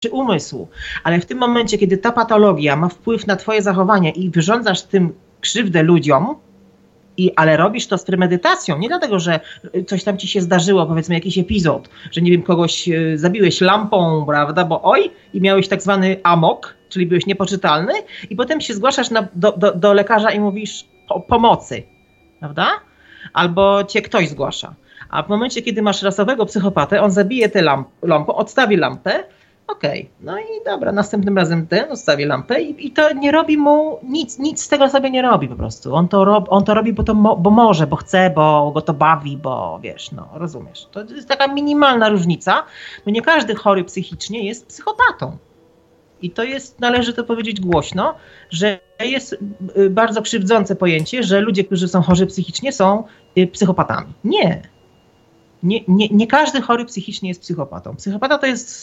umysłu, ale w tym momencie, kiedy ta patologia ma wpływ na twoje zachowanie i wyrządzasz tym krzywdę ludziom, ale robisz to z premedytacją, nie dlatego, że coś tam ci się zdarzyło, powiedzmy jakiś epizod, że nie wiem, kogoś zabiłeś lampą, prawda, bo i miałeś tak zwany amok, czyli byłeś niepoczytalny i potem się zgłaszasz do lekarza i mówisz pomocy, prawda? Albo cię ktoś zgłasza. A w momencie, kiedy masz rasowego psychopatę, on zabije tę lampą, odstawi lampę, okej, no i dobra, następnym razem odstawi lampę i to nie robi mu nic z tego sobie nie robi po prostu. On to robi, bo może, bo chce, bo go to bawi, bo wiesz, no rozumiesz. To jest taka minimalna różnica, bo nie każdy chory psychicznie jest psychopatą. I to należy to powiedzieć głośno, że jest bardzo krzywdzące pojęcie, że ludzie, którzy są chorzy psychicznie, są psychopatami. Nie. Nie każdy chory psychicznie jest psychopatą. Psychopata to jest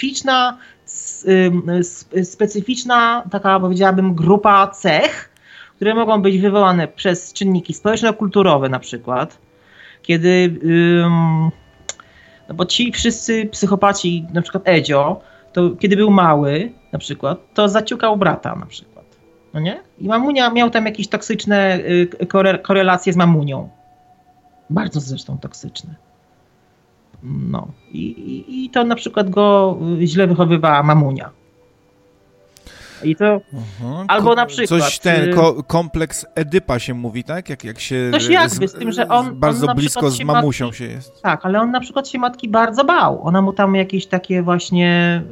specyficzna taka, powiedziałabym, grupa cech, które mogą być wywołane przez czynniki społeczno-kulturowe na przykład, kiedy, no bo ci wszyscy psychopaci, na przykład Edzio, to kiedy był mały na przykład, to zaciukał brata na przykład, no nie? I mamunia miał tam jakieś toksyczne korelacje z mamunią. Bardzo zresztą toksyczne. No i to na przykład go źle wychowywała mamunia. I to albo na przykład kompleks Edypa się mówi, tak? Jak się coś jakby z tym, że on bardzo on blisko z mamusią się jest. Tak, ale on na przykład się matki bardzo bał. Ona mu tam jakieś takie właśnie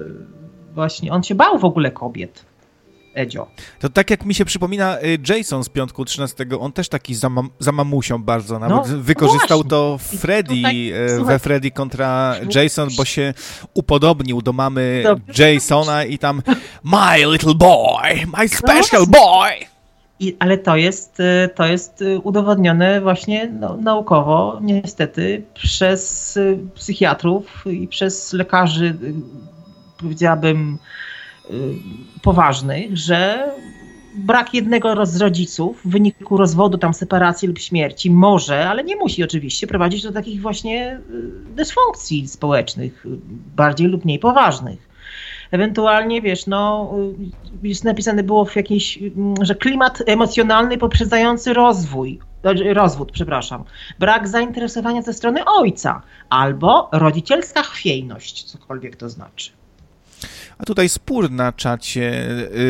on się bał w ogóle kobiet. Edzio. To tak jak mi się przypomina Jason z Piątku 13, on też taki za mamusią bardzo, nawet wykorzystał właśnie. to Freddy we Freddy kontra Jason, bo się upodobnił do mamy Jasona i tam my little boy, my special boy. Ale to jest udowodnione właśnie naukowo, niestety, przez psychiatrów i przez lekarzy, powiedziałabym, poważnych, że brak jednego z rodziców w wyniku rozwodu, tam separacji lub śmierci może, ale nie musi oczywiście prowadzić do takich właśnie dysfunkcji społecznych, bardziej lub mniej poważnych. Ewentualnie, wiesz, jest napisane było w jakiejś, że klimat emocjonalny poprzedzający rozwód, brak zainteresowania ze strony ojca albo rodzicielska chwiejność, cokolwiek to znaczy. A tutaj spór na czacie.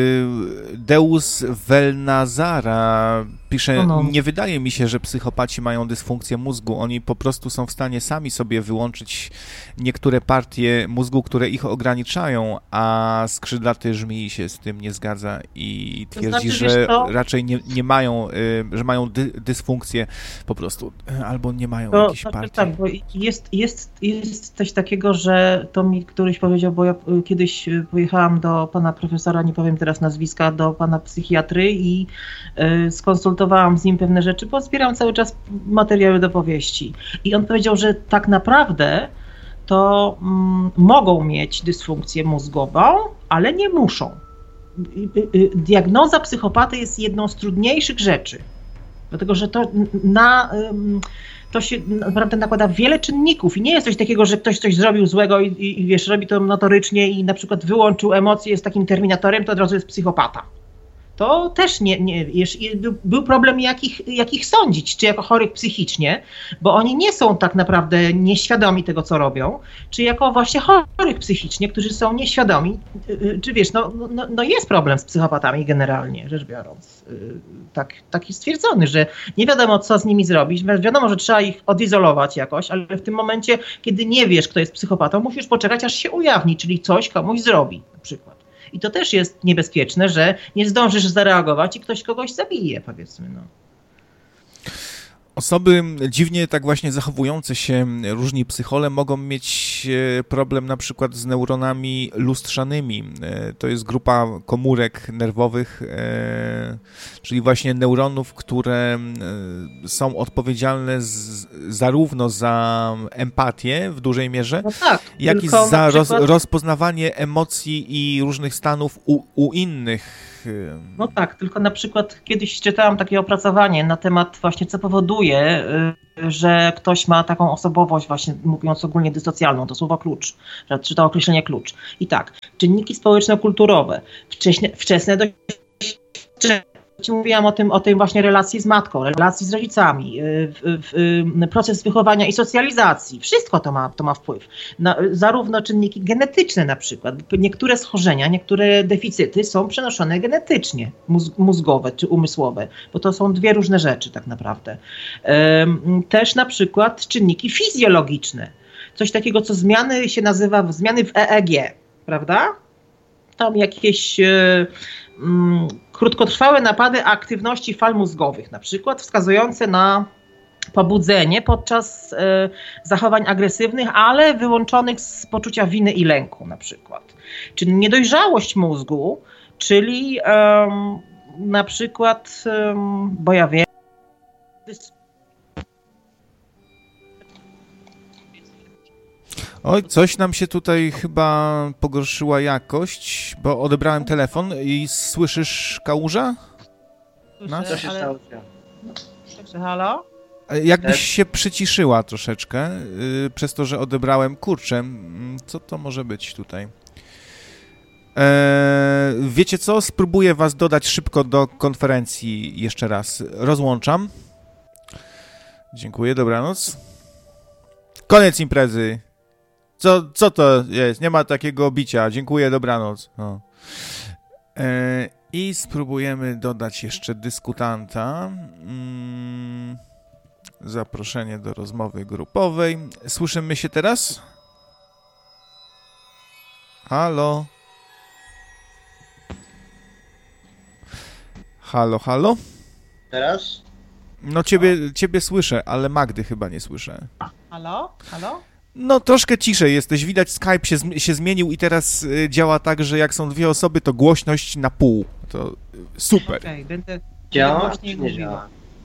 Deus Velnazara pisze, nie wydaje mi się, że psychopaci mają dysfunkcję mózgu. Oni po prostu są w stanie sami sobie wyłączyć niektóre partie mózgu, które ich ograniczają, a skrzydlaty żmii się z tym nie zgadza i twierdzi, że raczej nie mają, że mają dysfunkcję po prostu, albo nie mają jakiejś partii. Tak, bo jest coś takiego, że to mi któryś powiedział, bo ja kiedyś pojechałam do pana profesora, nie powiem teraz nazwiska, do pana psychiatry i skonsultowałam z nim pewne rzeczy, bo zbieram cały czas materiały do powieści. I on powiedział, że tak naprawdę to mogą mieć dysfunkcję mózgową, ale nie muszą. Diagnoza psychopaty jest jedną z trudniejszych rzeczy, dlatego że to się naprawdę nakłada wiele czynników i nie jest coś takiego, że ktoś coś zrobił złego i wiesz, robi to notorycznie i na przykład wyłączył emocje, jest takim terminatorem, to od razu jest psychopata. To też był problem, jakich sądzić, czy jako chorych psychicznie, bo oni nie są tak naprawdę nieświadomi tego, co robią, czy jako właśnie chorych psychicznie, którzy są nieświadomi, czy wiesz, jest problem z psychopatami generalnie rzecz biorąc, taki stwierdzony, że nie wiadomo, co z nimi zrobić, wiadomo, że trzeba ich odizolować jakoś, ale w tym momencie, kiedy nie wiesz, kto jest psychopatą, musisz poczekać, aż się ujawni, czyli coś komuś zrobi na przykład. I to też jest niebezpieczne, że nie zdążysz zareagować i ktoś kogoś zabije, powiedzmy. Osoby dziwnie tak właśnie zachowujące się, różni psychole, mogą mieć problem na przykład z neuronami lustrzanymi. To jest grupa komórek nerwowych, czyli właśnie neuronów, które są odpowiedzialne zarówno za empatię w dużej mierze, jak i za rozpoznawanie emocji i różnych stanów u innych. No tak, tylko na przykład kiedyś czytałam takie opracowanie na temat właśnie, co powoduje powoduje, że ktoś ma taką osobowość, właśnie mówiąc ogólnie dysocjalną, to słowo klucz, czy to określenie klucz. I tak, czynniki społeczno-kulturowe, wczesne doświadczenie. Mówiłam o tej właśnie relacji z matką, relacji z rodzicami, proces wychowania i socjalizacji. Wszystko to ma wpływ. Zarówno czynniki genetyczne na przykład. Niektóre schorzenia, niektóre deficyty są przenoszone genetycznie, mózgowe czy umysłowe, bo to są dwie różne rzeczy tak naprawdę. Też na przykład czynniki fizjologiczne. Coś takiego, co się nazywa zmiany w EEG, prawda? Tam jakieś krótkotrwałe napady aktywności fal mózgowych, na przykład wskazujące na pobudzenie podczas zachowań agresywnych, ale wyłączonych z poczucia winy i lęku na przykład. Czyli niedojrzałość mózgu, czyli na przykład, bo ja wiem, Oj, coś nam się tutaj chyba pogorszyła jakość, bo odebrałem telefon i słyszysz Kałuża? Co się stało? Halo? Jakbyś się przyciszyła troszeczkę, przez to, że odebrałem. Kurczę, co to może być tutaj? Wiecie co? Spróbuję was dodać szybko do konferencji jeszcze raz. Rozłączam. Dziękuję, dobranoc. Koniec imprezy. Co to jest? Nie ma takiego bicia. Dziękuję, dobranoc. I spróbujemy dodać jeszcze dyskutanta. Zaproszenie do rozmowy grupowej. Słyszymy się teraz? Halo? Halo? Teraz? No ciebie słyszę, ale Magdy chyba nie słyszę. Halo? No troszkę ciszej jesteś, widać Skype się zmienił i teraz działa tak, że jak są dwie osoby, to głośność na pół. To super. Okej, będę Działa czy nie działa?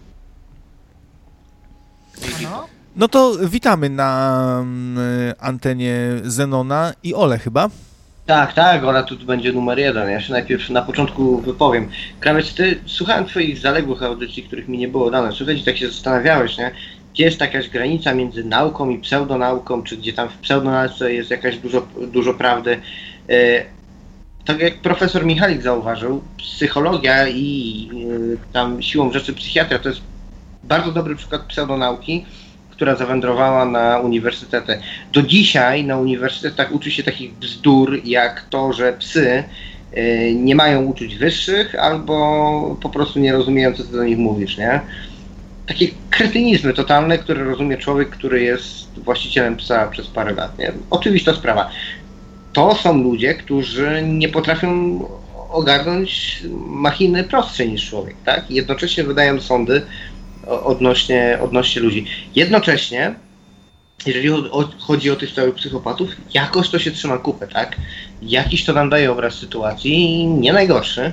No to witamy na antenie Zenona i Ole chyba. Tak, Ola tu będzie numer 1. Ja się najpierw na początku wypowiem. Krawiec, ty słuchałem twoich zaległych audycji, których mi nie było dane. Słuchajcie, tak się zastanawiałeś, nie? Gdzie jest jakaś granica między nauką i pseudonauką, czy gdzie tam w pseudonauce jest jakaś dużo prawdy. Tak jak profesor Michalik zauważył, psychologia i tam siłą rzeczy psychiatria to jest bardzo dobry przykład pseudonauki, która zawędrowała na uniwersytety. Do dzisiaj na uniwersytetach uczy się takich bzdur, jak to, że psy nie mają uczuć wyższych, albo po prostu nie rozumieją, co ty do nich mówisz, nie? Takie kretynizmy totalne, które rozumie człowiek, który jest właścicielem psa przez parę lat, nie? Oczywista sprawa. To są ludzie, którzy nie potrafią ogarnąć machiny prostsze niż człowiek, tak? I jednocześnie wydają sądy odnośnie ludzi. Jednocześnie, jeżeli chodzi o tych całych psychopatów, jakoś to się trzyma kupę, tak? Jakiś to nam daje obraz sytuacji, nie najgorszy.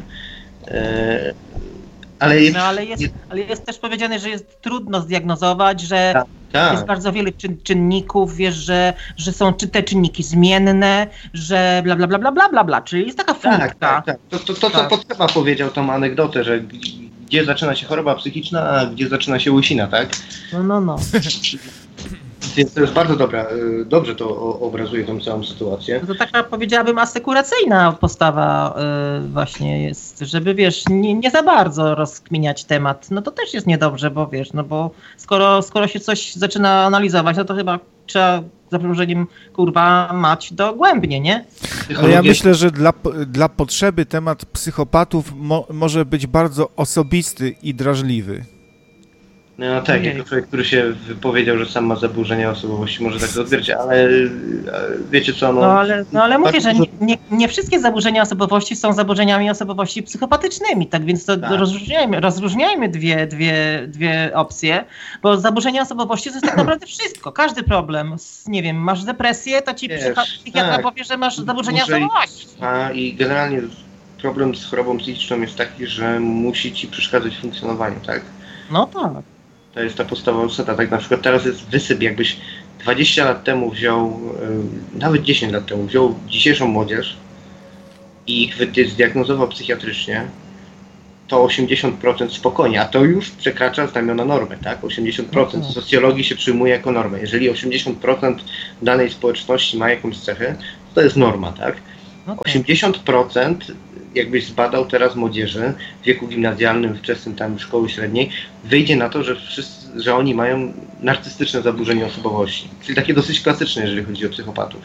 Ale jest też powiedziane, że jest trudno zdiagnozować, że jest bardzo wiele czynników, wiesz, że są te czynniki zmienne, że bla bla bla bla bla bla bla, czyli jest taka furtka. Tak. To co Potrzeba powiedział tą anegdotę, że gdzie zaczyna się choroba psychiczna, a gdzie zaczyna się łysina, tak? No. Więc to jest bardzo dobrze to obrazuje tą całą sytuację. No to taka, powiedziałabym, asekuracyjna postawa właśnie jest, żeby, wiesz, nie za bardzo rozkminiać temat. No to też jest niedobrze, bo wiesz, no bo skoro się coś zaczyna analizować, no to chyba trzeba za przeproszeniem, mać dogłębnie, nie? Ale ja myślę, że dla potrzeby temat psychopatów może być bardzo osobisty i drażliwy. No tak, jako człowiek, który się wypowiedział, że sam ma zaburzenia osobowości, może tak to odbierać, ale wiecie co, ale mówię, że nie wszystkie zaburzenia osobowości są zaburzeniami osobowości psychopatycznymi, tak więc to rozróżniajmy dwie opcje, bo zaburzenia osobowości to jest tak naprawdę wszystko, każdy problem, nie wiem, masz depresję, to ci psychiatra powie, że masz zaburzenia osobowości. I generalnie problem z chorobą psychiczną jest taki, że musi ci przeszkadzać w funkcjonowaniu, tak? No tak. To jest ta podstawowa zasada. Tak na przykład teraz jest wysyp, jakbyś 20 lat temu wziął, nawet 10 lat temu wziął dzisiejszą młodzież i ich zdiagnozował psychiatrycznie, to 80% spokojnie, a to już przekracza znamiona normy, tak? 80% w socjologii się przyjmuje jako normę. Jeżeli 80% danej społeczności ma jakąś cechę, to jest norma, tak? 80%, jakbyś zbadał teraz młodzieży w wieku gimnazjalnym, wczesnym tam szkoły średniej, wyjdzie na to, że oni mają narcystyczne zaburzenie osobowości. Czyli takie dosyć klasyczne, jeżeli chodzi o psychopatów.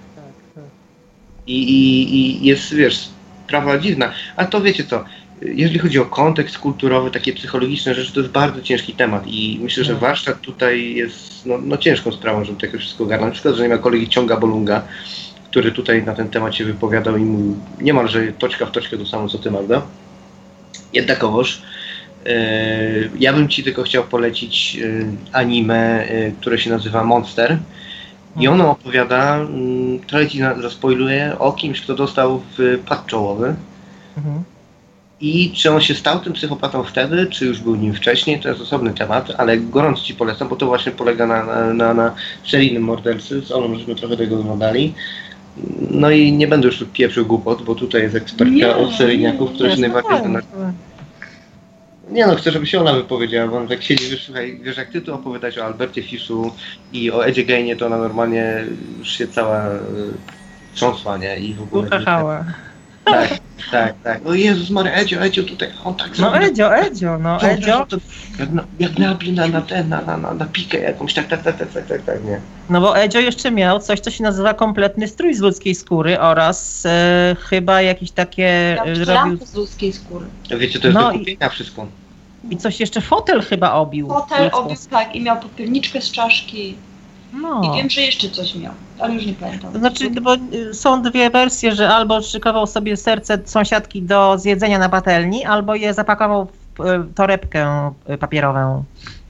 I jest, wiesz, sprawa dziwna. Ale to wiecie co, jeżeli chodzi o kontekst kulturowy, takie psychologiczne rzeczy, to jest bardzo ciężki temat i myślę, że warsztat tutaj jest ciężką sprawą, żeby takie wszystko ogarnąć. Na przykład, że nie ma kolegi Ciąga Bolunga, który tutaj na ten temat się wypowiadał i mówił niemalże toczka w toczkę to samo co ty, Magda. Jednakowoż ja bym ci tylko chciał polecić anime, które się nazywa Monster i ono opowiada, trochę ci zaspoiluję, o kimś, kto dostał wpad czołowy i czy on się stał tym psychopatą wtedy, czy już był nim wcześniej, to jest osobny temat, ale gorąco ci polecam, bo to właśnie polega na seryjnym mordercy, z Olą żeśmy trochę tego oglądali. No i nie będę już tu pieprzył głupot, bo tutaj jest ekspertka od seryjniaków, która się najbardziej zna. Nie no, chcę, żeby się ona wypowiedziała, bo on tak siedzi, wiesz, jak ty tu opowiadać o Albercie Fiszu i o Edzie Gainie, to ona normalnie już się cała trząsła, nie? I w ogóle... Uchachała. Tak. O Jezus Maria, Edzio tutaj, on tak zrobił. Edzio. Jak nabił na pikę jakąś, tak, nie. No bo Edzio jeszcze miał coś, co się nazywa kompletny strój z ludzkiej skóry oraz chyba jakieś takie... robił z ludzkiej skóry. Wiecie, to jest do kupienia wszystko. I coś jeszcze, fotel chyba obił. Fotel obił, tak, i miał popielniczkę z czaszki. No. I wiem, że jeszcze coś miał, ale już nie pamiętam. To znaczy, bo są dwie wersje, że albo szykował sobie serce sąsiadki do zjedzenia na patelni, albo je zapakował w torebkę papierową.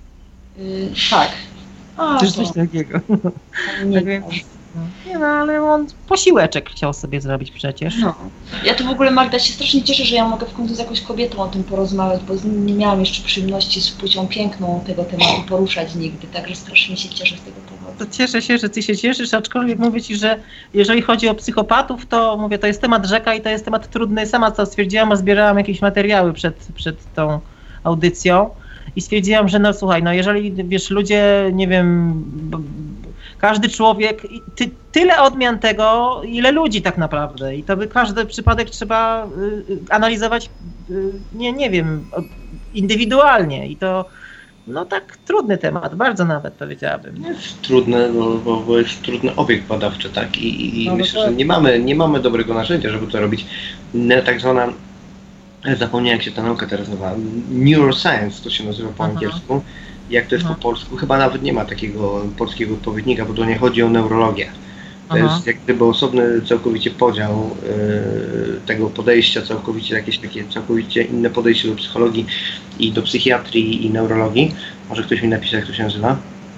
Tak. Coś takiego. Tak więc, nie no, ale on posiłeczek chciał sobie zrobić przecież. No. Ja to w ogóle, Magda, się strasznie cieszę, że ja mogę w końcu z jakąś kobietą o tym porozmawiać, bo nie miałam jeszcze przyjemności z płcią piękną tego tematu poruszać nigdy, także strasznie się cieszę z tego powodu. To cieszę się, że ty się cieszysz, aczkolwiek mówię ci, że jeżeli chodzi o psychopatów, to mówię, to jest temat rzeka i to jest temat trudny. Sama co stwierdziłam, bo zbierałam jakieś materiały przed tą audycją i stwierdziłam, że no słuchaj, no jeżeli wiesz, ludzie, nie wiem, każdy człowiek, tyle odmian tego, ile ludzi tak naprawdę i to by każdy przypadek trzeba analizować, nie wiem, indywidualnie i to no tak trudny temat, bardzo nawet powiedziałabym. Jest trudny, bo jest trudny obiekt badawczy, tak? I no myślę, że nie mamy dobrego narzędzia, żeby to robić. Tak zwana, zapomniałem jak się ta nauka teraz nazywa, neuroscience to się nazywa po angielsku. Jak to jest po polsku? Chyba nawet nie ma takiego polskiego odpowiednika, bo to nie chodzi o neurologię. To jest jak gdyby osobny całkowicie podział tego podejścia, całkowicie jakieś takie całkowicie inne podejście do psychologii i do psychiatrii i neurologii. Może ktoś mi napisał, jak to się nazywa?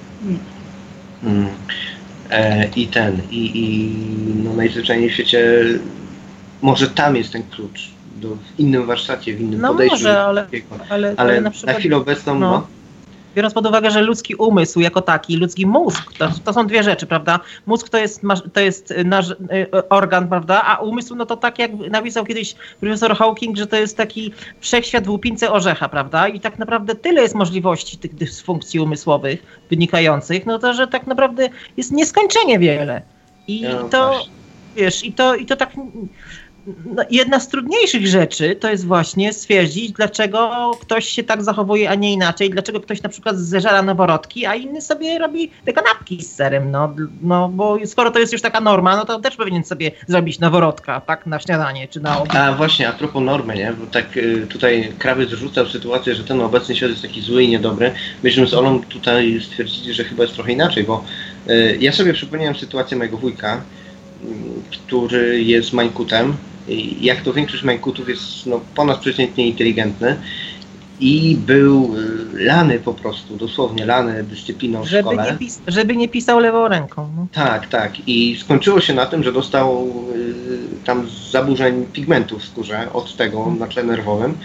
I no najzwyczajniej w świecie może tam jest ten klucz w innym warsztacie, w innym podejściu. Może, ale na przykład, na chwilę obecną biorąc pod uwagę, że ludzki umysł jako taki, ludzki mózg, to są dwie rzeczy, prawda? Mózg to jest nasz organ, prawda? A umysł, no to tak jak napisał kiedyś profesor Hawking, że to jest taki wszechświat w łupince orzecha, prawda? I tak naprawdę tyle jest możliwości tych dysfunkcji umysłowych wynikających, no to, że tak naprawdę jest nieskończenie wiele. I to, wiesz, i to tak... No, jedna z trudniejszych rzeczy to jest właśnie stwierdzić, dlaczego ktoś się tak zachowuje, a nie inaczej, dlaczego ktoś na przykład zeżera noworodki, a inny sobie robi te kanapki z serem, no bo skoro to jest już taka norma, no to też powinien sobie zrobić noworodka, tak, na śniadanie czy na obiad. A właśnie, a propos normy, nie, bo tak tutaj Krawiec rzucał sytuację, że ten obecny świat jest taki zły i niedobry. Myśmy z Olą tutaj stwierdzili, że chyba jest trochę inaczej, bo ja sobie przypomniałem sytuację mojego wujka, który jest mańkutem. Jak to większość mańkutów jest ponadprzeciętnie inteligentny i był lany po prostu, dosłownie lany dyscypliną w szkole. Żeby nie pisał lewą ręką. No. Tak. I skończyło się na tym, że dostał tam zaburzeń pigmentu w skórze od tego na tle nerwowym.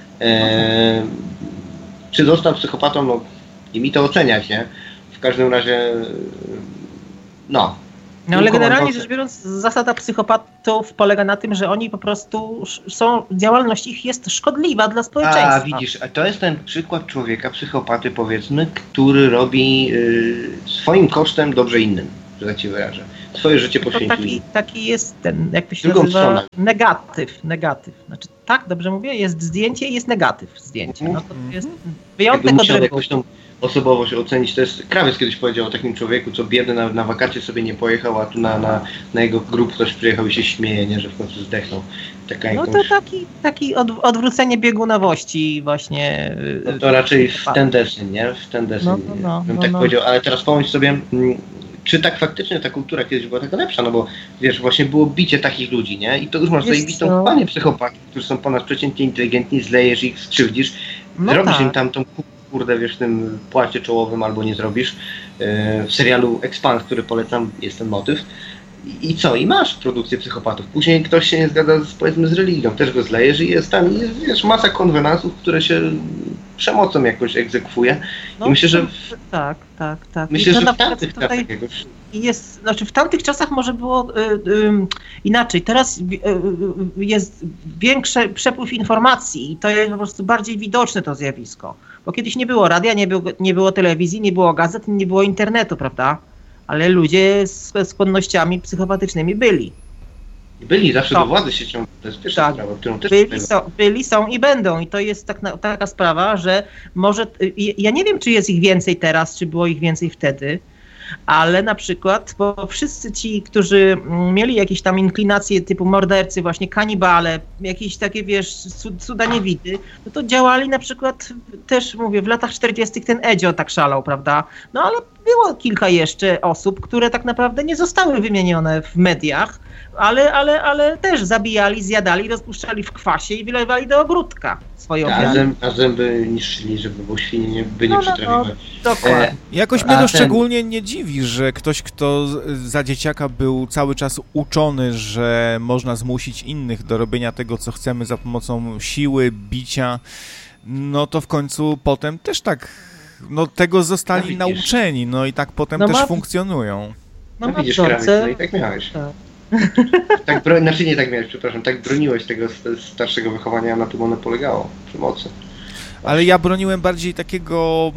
Czy został psychopatą? No i mi to oceniać, nie? W każdym razie, No ale generalnie rzecz biorąc, zasada psychopatów polega na tym, że oni po prostu działalność ich jest szkodliwa dla społeczeństwa. A widzisz, a to jest ten przykład człowieka, psychopaty powiedzmy, który robi swoim kosztem dobrze innym, że tak ci wyrażę. Swoje życie poświęcił. Taki jest ten, jak to się nazywa, negatyw. Znaczy, tak, dobrze mówię? Jest zdjęcie i jest negatyw zdjęcia. No to jest wyjątek od reguły. Jakąś tą osobowość ocenić, to jest, Krawiec kiedyś powiedział o takim człowieku, co biedny na wakacje sobie nie pojechał, a tu na jego grób ktoś przyjechał i się śmieje, nie, że w końcu zdechnął. No to taki odwrócenie biegunowości właśnie. No to raczej w ten deseń, nie? W ten deseń, bym tak powiedział. Ale teraz pomyśl sobie, czy tak faktycznie ta kultura kiedyś była taka lepsza, no bo wiesz, właśnie było bicie takich ludzi, nie? I to już masz zajebistą kompanię psychopatów, którzy są ponadprzeciętnie inteligentni, zlejesz ich, skrzywdzisz, zrobisz im tam tą kurde, wiesz, w tym płacie czołowym albo nie zrobisz. W serialu Expanse, który polecam, jest ten motyw. I co? I masz produkcję psychopatów. Później ktoś się nie zgadza powiedzmy z religią, też go zlejesz i jest tam, wiesz, masa konwenansów, które się przemocą jakoś egzekwuje. No, i myślę, że tak. Myślę, że w tamtych czasach jakoś... w tamtych czasach może było inaczej. Teraz jest większy przepływ informacji i to jest po prostu bardziej widoczne to zjawisko. Bo kiedyś nie było radia, nie było telewizji, nie było gazet, nie było internetu, prawda? Ale ludzie z skłonnościami psychopatycznymi byli. Byli, zawsze do władzy się ciągną. To jest pierwsza sprawa, którą też... Byli, są i będą. I to jest taka sprawa, że może... Ja nie wiem, czy jest ich więcej teraz, czy było ich więcej wtedy, ale na przykład, bo wszyscy ci, którzy mieli jakieś tam inklinacje typu mordercy, właśnie kanibale, jakieś takie, wiesz, cudaniewidy, no to działali na przykład też, mówię, w latach 40. ten Edzio tak szalał, prawda? No ale było kilka jeszcze osób, które tak naprawdę nie zostały wymienione w mediach, ale też zabijali, zjadali, rozpuszczali w kwasie i wylewali do ogródka swoje ofiary. A zęby niszczyli, żeby było świnie nie przytrafiły. Dokładnie. Jakoś mnie to szczególnie nie dziwi, że ktoś, kto za dzieciaka był cały czas uczony, że można zmusić innych do robienia tego, co chcemy za pomocą siły, bicia, no to w końcu potem też tak, no tego zostali nauczeni, no i tak potem też funkcjonują. No widzisz, Krawiec, no i tak miałeś. Tak. Znaczy nie tak miałeś, przepraszam, tak broniłeś tego starszego wychowania, na tym ono polegało, przemocy. Ale ja broniłem bardziej takiego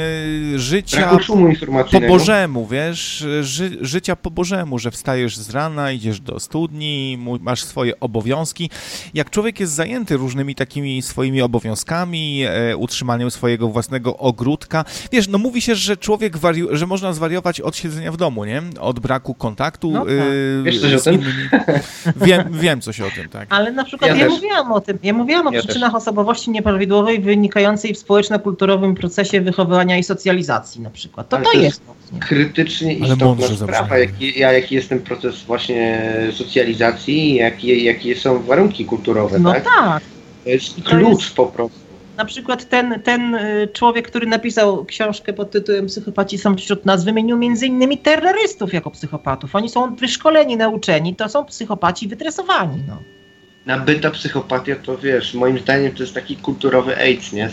życia po Bożemu, wiesz, życia po Bożemu, że wstajesz z rana, idziesz do studni, masz swoje obowiązki. Jak człowiek jest zajęty różnymi takimi swoimi obowiązkami, utrzymaniem swojego własnego ogródka, wiesz, no mówi się, że człowiek że można zwariować od siedzenia w domu, nie? Od braku kontaktu wiesz coś o tym? Wiem coś o tym, tak. Ale na przykład ja mówiłam o tym. Ja mówiłam o przyczynach osobowości nieprawidłowej wynikającej w społeczno-kulturowym procesie wychowywania i socjalizacji na przykład. To jest krytycznie istotna sprawa, jaki jest ten proces właśnie socjalizacji, jakie są warunki kulturowe, no tak? Tak. To jest klucz po prostu. Na przykład ten człowiek, który napisał książkę pod tytułem Psychopaci są wśród nas, wymienił m.in. terrorystów jako psychopatów. Oni są wyszkoleni, nauczeni, to są psychopaci wytresowani, no. Nabyta psychopatia to wiesz, moim zdaniem to jest taki kulturowy AIDS, nie?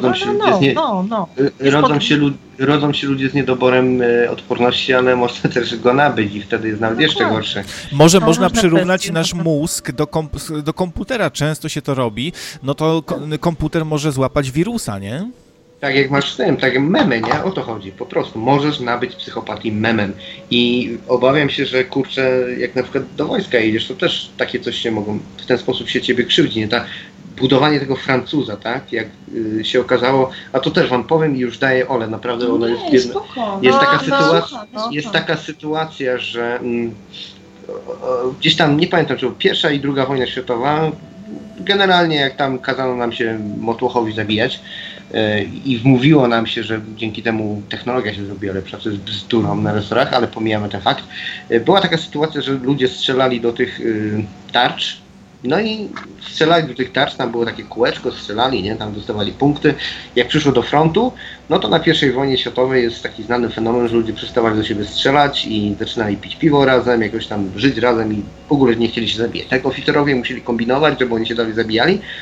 Rodzą się ludzie z niedoborem odporności, ale można też go nabyć i wtedy jest nawet jeszcze gorsze. Może można przyrównać nasz mózg do komputera, często się to robi, no to komputer może złapać wirusa, nie? Tak jak masz w tym, tak jak memy, nie? O to chodzi, po prostu. Możesz nabyć psychopatii memem. I obawiam się, że kurczę, jak na przykład do wojska jedziesz, to też takie coś się mogą, w ten sposób się ciebie krzywdzi, nie? Budowanie tego Francuza, tak? Jak się okazało, a to też wam powiem i już daję Ole, naprawdę Ole jest taka sytuacja, że gdzieś tam, nie pamiętam, czy pierwsza i druga wojna światowa, generalnie jak tam kazano nam się Motłochowi zabijać, i wmówiło nam się, że dzięki temu technologia się zrobiła lepsza, co jest bzdurą na resorach, ale pomijamy ten fakt. Była taka sytuacja, że ludzie strzelali do tych tarcz, no i strzelali do tych tarcz, tam było takie kółeczko, strzelali, nie, tam dostawali punkty. Jak przyszło do frontu, no to na I wojnie światowej jest taki znany fenomen, że ludzie przestawali do siebie strzelać i zaczynali pić piwo razem, jakoś tam żyć razem i w ogóle nie chcieli się zabijać. Tak, oficerowie musieli kombinować, żeby oni się dalej zabijali.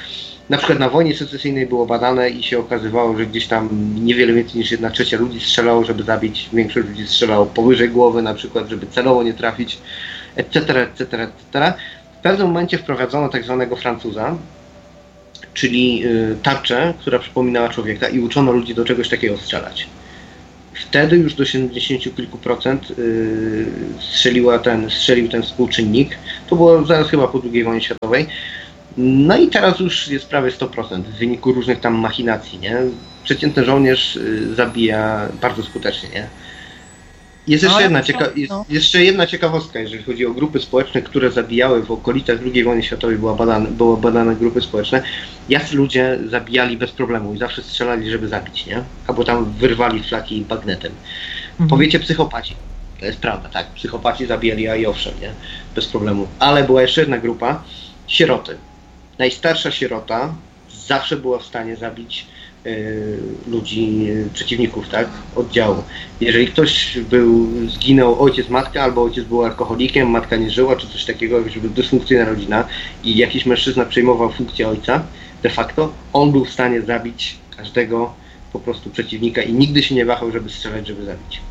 Na przykład na wojnie secesyjnej było badane i się okazywało, że gdzieś tam niewiele więcej niż 1/3 ludzi strzelało, żeby zabić, większość ludzi strzelało powyżej głowy na przykład, żeby celowo nie trafić, etc., etc., etc. W pewnym momencie wprowadzono tak zwanego Francuza, czyli tarczę, która przypominała człowieka i uczono ludzi do czegoś takiego strzelać. Wtedy już do 70 kilku procent strzelił ten współczynnik. To było zaraz chyba po II wojnie światowej. No i teraz już jest prawie 100% w wyniku różnych tam machinacji, nie? Przeciętny żołnierz zabija bardzo skutecznie, nie? Jest jeszcze jedna ciekawostka, jeżeli chodzi o grupy społeczne, które zabijały w okolicach II wojny światowej, były badane grupy społeczne. Jacy ludzie zabijali bez problemu i zawsze strzelali, żeby zabić, nie? Albo tam wyrwali flaki bagnetem. Powiecie psychopaci. To jest prawda, tak. Psychopaci zabijali, a i owszem, nie? Bez problemu. Ale była jeszcze jedna grupa, sieroty. Najstarsza sierota zawsze była w stanie zabić ludzi, przeciwników, tak, oddziału. Jeżeli ktoś zginął ojciec, matka, albo ojciec był alkoholikiem, matka nie żyła, czy coś takiego, żeby dysfunkcyjna rodzina i jakiś mężczyzna przejmował funkcję ojca, de facto, on był w stanie zabić każdego po prostu przeciwnika i nigdy się nie wahał, żeby strzelać, żeby zabić.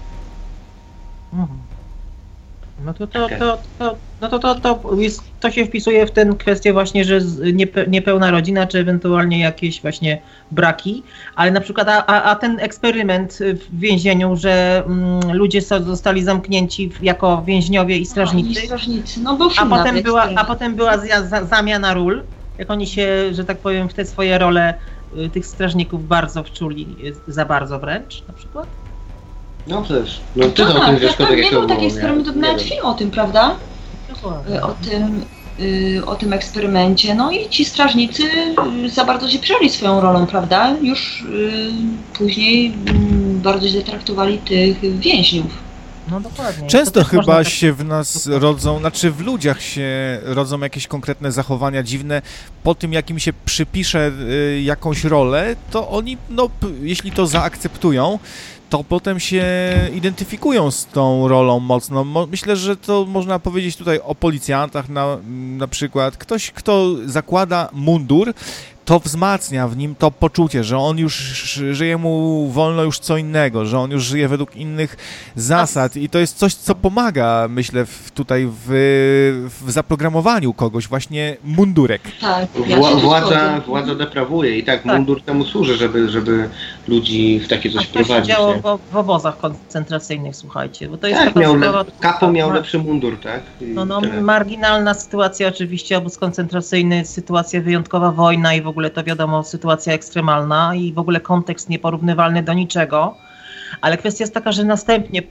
No to się wpisuje w tę kwestię właśnie, że niepełna rodzina, czy ewentualnie jakieś właśnie braki, ale na przykład a ten eksperyment w więzieniu, że ludzie zostali zamknięci jako więźniowie i strażnicy, no był film a potem była zamiana ról, jak oni się, że tak powiem, w te swoje role tych strażników bardzo wczuli, za bardzo wręcz na przykład. No też. No ty o tym wiesz, nie był taki eksperyment, nawet film o tym, prawda? O tym eksperymencie. No i ci strażnicy za bardzo się przejęli swoją rolą, prawda? Już później bardzo źle traktowali tych więźniów. No dokładnie. Często chyba się w nas rodzą, znaczy w ludziach się rodzą jakieś konkretne zachowania dziwne. Po tym, jak im się przypisze jakąś rolę, to oni, no jeśli to zaakceptują, to potem się identyfikują z tą rolą mocno. Myślę, że to można powiedzieć tutaj o policjantach na przykład. Ktoś, kto zakłada mundur, to wzmacnia w nim to poczucie, że on już żyje mu wolno już co innego, że on już żyje według innych zasad i to jest coś, co pomaga, myślę, tutaj w zaprogramowaniu kogoś, właśnie mundurek. Tak, władza deprawuje i tak mundur temu służy, żeby ludzi w takie coś prowadzić. To się działo w obozach koncentracyjnych, słuchajcie. Bo to jest Kapo miał lepszy mundur, tak? Marginalna sytuacja oczywiście, obóz koncentracyjny, sytuacja wyjątkowa, wojna i w ogóle to wiadomo, sytuacja ekstremalna i w ogóle kontekst nieporównywalny do niczego, ale kwestia jest taka, że następnie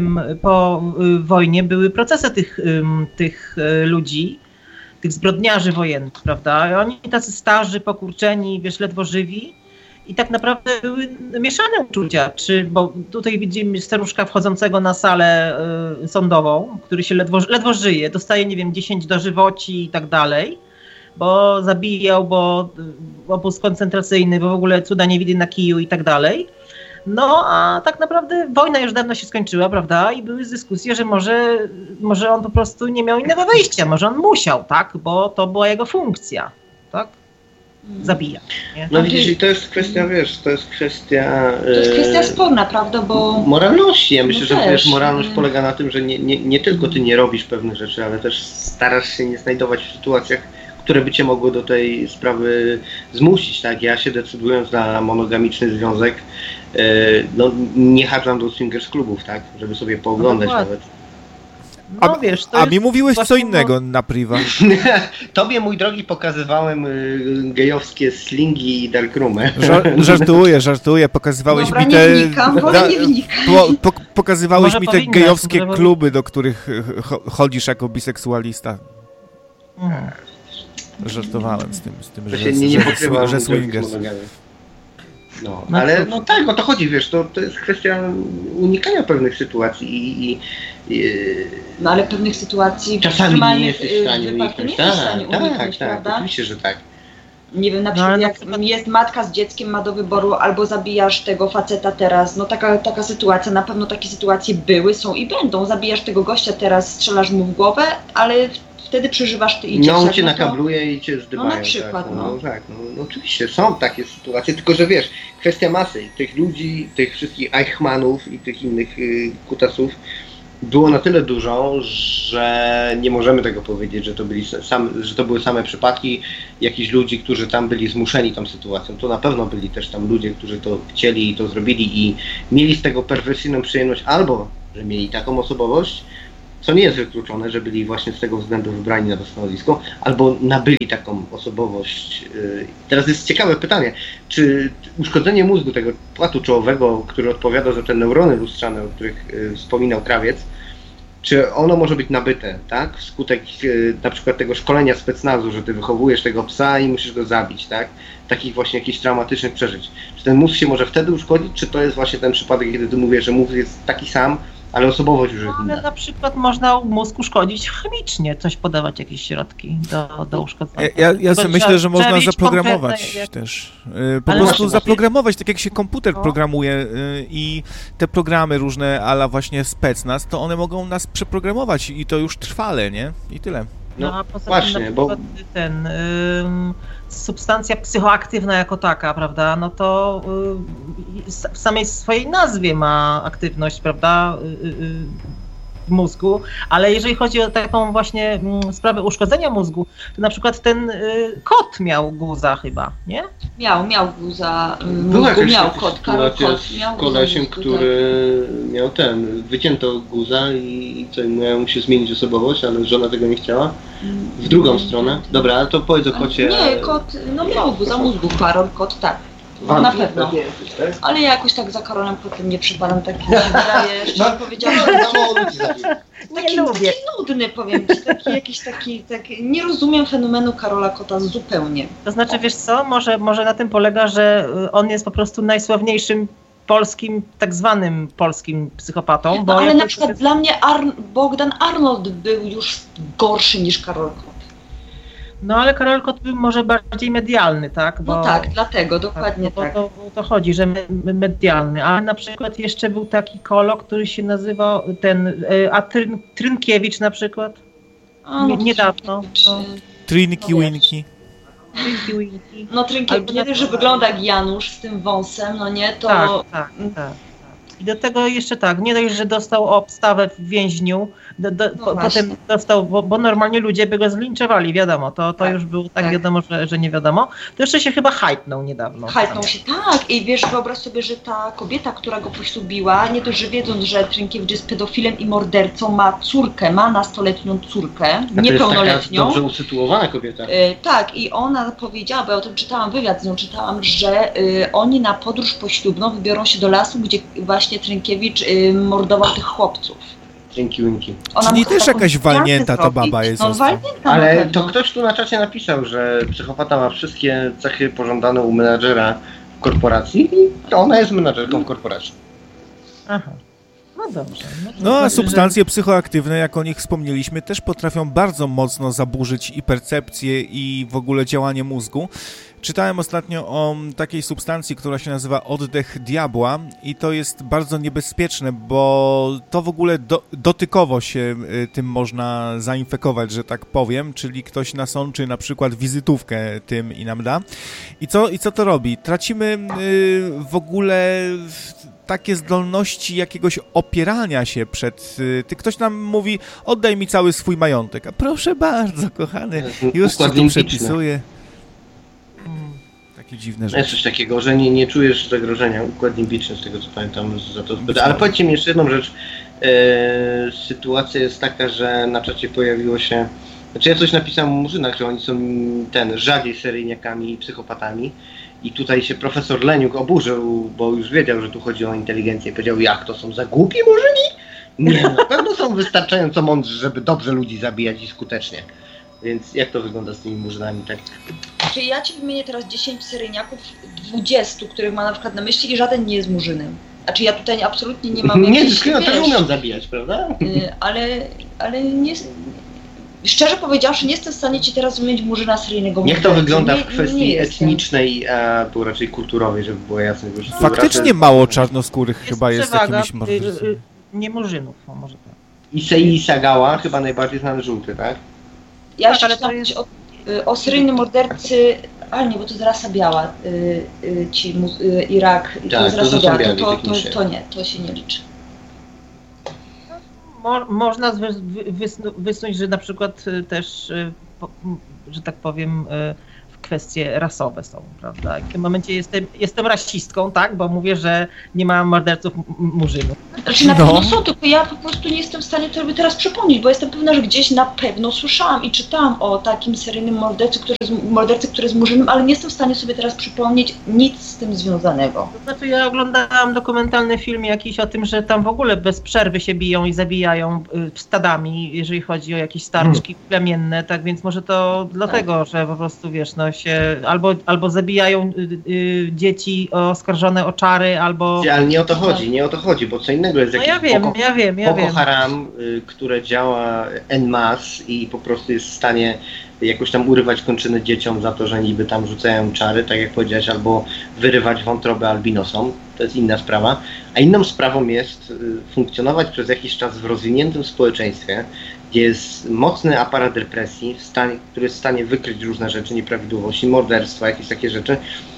po wojnie były procesy tych ludzi, tych zbrodniarzy wojennych, prawda? I oni tacy starzy, pokurczeni, wiesz, ledwo żywi i tak naprawdę były mieszane uczucia, bo tutaj widzimy staruszka wchodzącego na salę sądową, który się ledwo żyje, dostaje, nie wiem, 10 dożywoci i tak dalej, bo zabijał, bo obóz koncentracyjny, bo w ogóle cuda nie widy na kiju i tak dalej. No a tak naprawdę wojna już dawno się skończyła, prawda? I były dyskusje, że może on po prostu nie miał innego wyjścia, może on musiał, tak? Bo to była jego funkcja, tak? Zabija. Nie? No widzisz, i to jest kwestia, wiesz, to jest kwestia sporna, prawda, bo... Moralności. Ja myślę, że wiesz, moralność polega na tym, że nie tylko ty nie robisz pewnych rzeczy, ale też starasz się nie znajdować w sytuacjach, które by cię mogły do tej sprawy zmusić, tak? Ja się decydując na monogamiczny związek, nie chadżam do swingers klubów, tak? Żeby sobie pooglądać nawet. No, wiesz, a mi mówiłeś co innego na priwa. Tobie, mój drogi, pokazywałem gejowskie slingi i darkroomy. Żartuję. Pokazywałeś Dobra, mi pokazywałeś mi te gejowskie kluby, do których chodzisz jako biseksualista. Żartowałem z tym że swingers. No, ale no tak, o to chodzi, wiesz, to jest kwestia unikania pewnych sytuacji no ale pewnych sytuacji czasami nie jesteś w stanie uniknąć. Tak, oczywiście, że tak. Nie wiem, na przykład jak jest matka z dzieckiem, ma do wyboru albo zabijasz tego faceta teraz, no taka sytuacja, na pewno takie sytuacje były, są i będą. Zabijasz tego gościa teraz, strzelasz mu w głowę, ale wtedy przeżywasz ty i dzieciak. No on cię nakabluje i cię zdywają. No na przykład, no oczywiście, są takie sytuacje, tylko że wiesz, kwestia masy, tych ludzi, tych wszystkich Eichmannów i tych innych kutasów było na tyle dużo, że nie możemy tego powiedzieć, że to były same przypadki jakichś ludzi, którzy tam byli zmuszeni tą sytuacją. To na pewno byli też tam ludzie, którzy to chcieli i to zrobili i mieli z tego perwersyjną przyjemność, albo że mieli taką osobowość, co nie jest wykluczone, że byli właśnie z tego względu wybrani na to stanowisko, albo nabyli taką osobowość. Teraz jest ciekawe pytanie, czy uszkodzenie mózgu tego płatu czołowego, który odpowiada za te neurony lustrzane, o których wspominał Krawiec, czy ono może być nabyte, tak? Wskutek na przykład tego szkolenia specnazu, że ty wychowujesz tego psa i musisz go zabić, tak? Takich właśnie jakichś traumatycznych przeżyć. Czy ten mózg się może wtedy uszkodzić, czy to jest właśnie ten przypadek, kiedy ty mówisz, że mózg jest taki sam, ale osobowość już jest inna? Ale na przykład można mózg uszkodzić chemicznie, coś podawać, jakieś środki do uszkodzenia. Ja sobie myślę, że można zaprogramować też. Po prostu zaprogramować, tak jak się komputer programuje i te programy różne a la właśnie specnaz, to one mogą nas przeprogramować i to już trwale, nie? I tyle. No a poza właśnie, tym bo substancja psychoaktywna jako taka, prawda, no to w samej swojej nazwie ma aktywność, prawda, w mózgu, ale jeżeli chodzi o taką właśnie sprawę uszkodzenia mózgu, to na przykład ten kot miał guza chyba, nie? Miał guza, miał kot, Karol Kot miał kolesiem, który miał wycięto guza i co, miał mu się zmienić osobowość, ale żona tego nie chciała. W drugą stronę. Dobra, ale to powiedz o kocie. Nie, kot, miał guza mózgu, Karol Kot, tak. No, na pewno. Ale ja jakoś tak za Karolem Kotem nie przypadam, tak mi się wydaje, szczerze powiedziałam, taki nudny, powiem, taki, nie rozumiem fenomenu Karola Kota zupełnie. To znaczy, wiesz co, może na tym polega, że on jest po prostu najsławniejszym polskim, tak zwanym polskim psychopatą. Bo ale na przykład dla mnie Bogdan Arnold był już gorszy niż Karol Kot. No ale Karol Kot był może bardziej medialny, tak? No tak, dlatego, dokładnie tak. To chodzi, że medialny. A na przykład jeszcze był taki kolo, który się nazywał Trynkiewicz na przykład. Niedawno. Trinki Winki. No Trynkiewicz, nie dość, że wygląda jak Janusz z tym wąsem, no nie, to... Tak. I do tego jeszcze nie dość, że dostał obstawę w więźniu, potem dostał, bo normalnie ludzie by go zlinczowali, wiadomo, to już było tak wiadomo, że nie wiadomo. To jeszcze się chyba hajtnął niedawno. Hajtnął się, tak. I wiesz, wyobraź sobie, że ta kobieta, która go poślubiła, nie dość, że wiedząc, że Trynkiewicz jest pedofilem i mordercą, ma nastoletnią córkę, niepełnoletnią. To jest dobrze usytuowana kobieta. Tak, i ona powiedziała, bo ja o tym czytałam wywiad z nią, że oni na podróż poślubną wybiorą się do lasu, gdzie właśnie Trynkiewicz mordował tych chłopców. Dzięki Winki. Czyli też jakaś walnięta ta baba jest. No, walnięta. Ale to ktoś tu na czacie napisał, że psychopata ma wszystkie cechy pożądane u menadżera w korporacji i ona jest menadżerką w korporacji. Aha. No dobrze. No a substancje psychoaktywne, jak o nich wspomnieliśmy, też potrafią bardzo mocno zaburzyć i percepcję, i w ogóle działanie mózgu. Czytałem ostatnio o takiej substancji, która się nazywa oddech diabła i to jest bardzo niebezpieczne, bo to w ogóle dotykowo się tym można zainfekować, że tak powiem, czyli ktoś nasączy na przykład wizytówkę tym i nam da. I co to robi? Tracimy w ogóle takie zdolności jakiegoś opierania się przed... Ktoś nam mówi, oddaj mi cały swój majątek. A proszę bardzo, kochany, już ci tu przepisuję. Takie dziwne rzeczy. Jest coś takiego, że nie czujesz zagrożenia. Układ limbiczny, z tego co pamiętam, za to odpowiada. Ale powiedzcie mi jeszcze jedną rzecz. Sytuacja jest taka, że na czacie pojawiło się... Znaczy ja coś napisałem o murzynach, że oni są rzadziej seryjniakami i psychopatami. I tutaj się profesor Leniuk oburzył, bo już wiedział, że tu chodzi o inteligencję. Powiedział, jak to są za głupi murzyni? Nie, na pewno są wystarczająco mądrzy, żeby dobrze ludzi zabijać i skutecznie. Więc jak to wygląda z tymi murzynami, tak? Czyli ja ci wymienię teraz 10 seryjniaków, 20, których ma na przykład na myśli i żaden nie jest murzynem. Znaczy ja tutaj absolutnie nie mam... Nie, też umią zabijać, prawda? Ale nie... Szczerze powiedziawszy, nie jestem w stanie ci teraz wymienić murzyna seryjnego. Jak to wygląda w kwestii etnicznej, a tu raczej kulturowej, żeby było jasne? Faktycznie mało czarnoskórych chyba jest jakimiś mordercami. Nie murzynów, może tak. Issei Sagawa chyba najbardziej znany żółty, tak? Ja jeszcze czytam o seryjnym mordercy, ale nie, bo to jest rasa biała, Irak, to jest rasa biała, to nie, to się nie liczy. Można wysnuć, że na przykład też, że tak powiem, kwestie rasowe są, prawda? W tym momencie jestem rasistką, tak? Bo mówię, że nie ma morderców murzynów. Znaczy na pewno są, tylko ja po prostu nie jestem w stanie to teraz przypomnieć, bo jestem pewna, że gdzieś na pewno słyszałam i czytałam o takim seryjnym mordercy, który jest murzynem, ale nie jestem w stanie sobie teraz przypomnieć nic z tym związanego. To znaczy ja oglądałam dokumentalny film jakiś o tym, że tam w ogóle bez przerwy się biją i zabijają stadami, jeżeli chodzi o jakieś starczki plemienne, tak więc może to dlatego, że po prostu wiesz, no się albo zabijają dzieci oskarżone o czary, albo... Ale nie o to chodzi, bo co innego jest jakieś Boko Haram, które działa en masse i po prostu jest w stanie jakoś tam urywać kończyny dzieciom za to, że niby tam rzucają czary, tak jak powiedziałeś, albo wyrywać wątrobę albinosom, to jest inna sprawa. A inną sprawą jest funkcjonować przez jakiś czas w rozwiniętym społeczeństwie, gdzie jest mocny aparat represji, który jest w stanie wykryć różne rzeczy, nieprawidłowości, morderstwa, jakieś takie rzeczy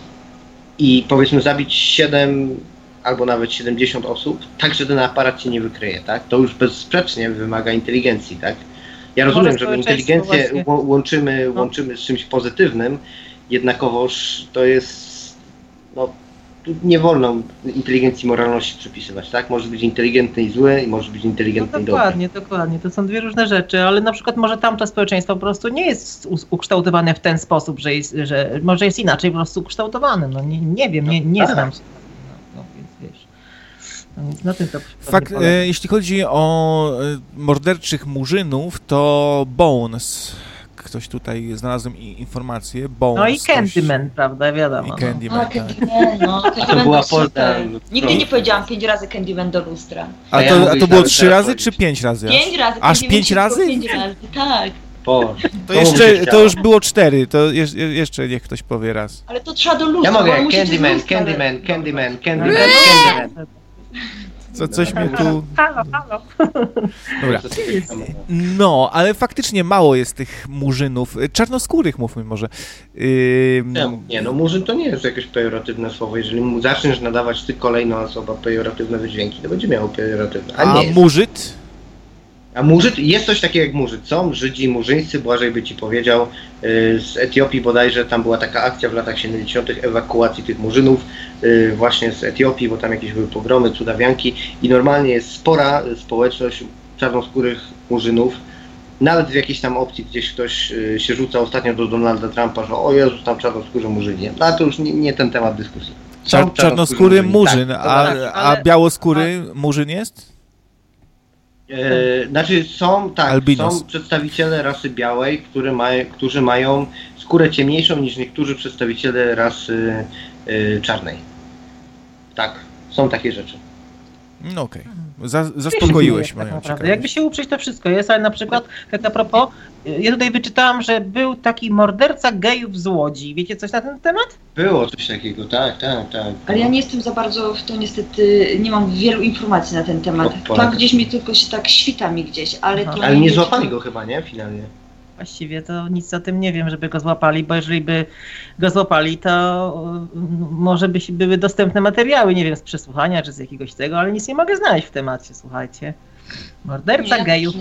i powiedzmy zabić 7 albo nawet 70 osób, tak, że ten aparat cię nie wykryje, tak? To już bezsprzecznie wymaga inteligencji, tak? Ja rozumiem, że inteligencję łączymy z czymś pozytywnym, jednakowoż to jest, no, tu nie wolno inteligencji moralności przypisywać, tak? Może być inteligentny i zły i może być inteligentny i dobry. Dokładnie. To są dwie różne rzeczy, ale na przykład może tamto społeczeństwo po prostu nie jest ukształtowane w ten sposób, że może jest inaczej po prostu ukształtowane. No nie wiem, nie znam się. No więc wiesz. No więc na tym to fakt, jeśli chodzi o morderczych murzynów, to Bones. Ktoś tutaj znalazłem informację. Bones, no i Candyman, prawda, wiadomo. I Candyman, to była polska. Nigdy nie powiedziałam 5 razy Candyman do lustra. A to było 3 razy czy 5 razy? 5 razy. Aż 5 razy? 5 razy, tak. To już było 4, to jeszcze niech ktoś powie raz. Ale to trzeba do lustra. Ja mogę, Candyman. Coś mnie tu... Halo. Dobra. No, ale faktycznie mało jest tych murzynów. Czarnoskórych mówmy może. No murzyn to nie jest jakieś pejoratywne słowo. Jeżeli zaczniesz nadawać ty kolejną osobę pejoratywne wydźwięki, to będzie miało pejoratywne. A murzyt? A murzyt, jest coś takiego jak murzyt. Są Żydzi murzyńscy, Błażej by ci powiedział, z Etiopii bodajże, tam była taka akcja w latach 70. ewakuacji tych murzynów właśnie z Etiopii, bo tam jakieś były pogromy, cudawianki i normalnie jest spora społeczność czarnoskórych murzynów. Nawet w jakiejś tam opcji gdzieś ktoś się rzuca ostatnio do Donalda Trumpa, że o Jezus, tam czarnoskórzy murzynie. No to już nie ten temat dyskusji. Czarnoskóry murzyn, tak, a białoskóry murzyn jest? Znaczy są przedstawiciele rasy białej, którzy mają skórę ciemniejszą niż niektórzy przedstawiciele rasy czarnej. Tak, są takie rzeczy. No okej. Zaspokoiłeś moją ciekawość. Jakby się uprzeć, to wszystko jest, ale na przykład, tak a propos, ja tutaj wyczytałam, że był taki morderca gejów z Łodzi. Wiecie coś na ten temat? Było coś takiego, tak. Ale ja nie jestem za bardzo w to, niestety, nie mam wielu informacji na ten temat. Tak gdzieś mi tylko się tak świta mi gdzieś, ale to... Ale nie złapali go chyba, nie? Finalnie. Właściwie to nic o tym nie wiem, żeby go złapali, bo jeżeli by go złapali, to może były dostępne materiały, nie wiem, z przesłuchania czy z jakiegoś tego, ale nic nie mogę znaleźć w temacie, słuchajcie. Morderca gejów.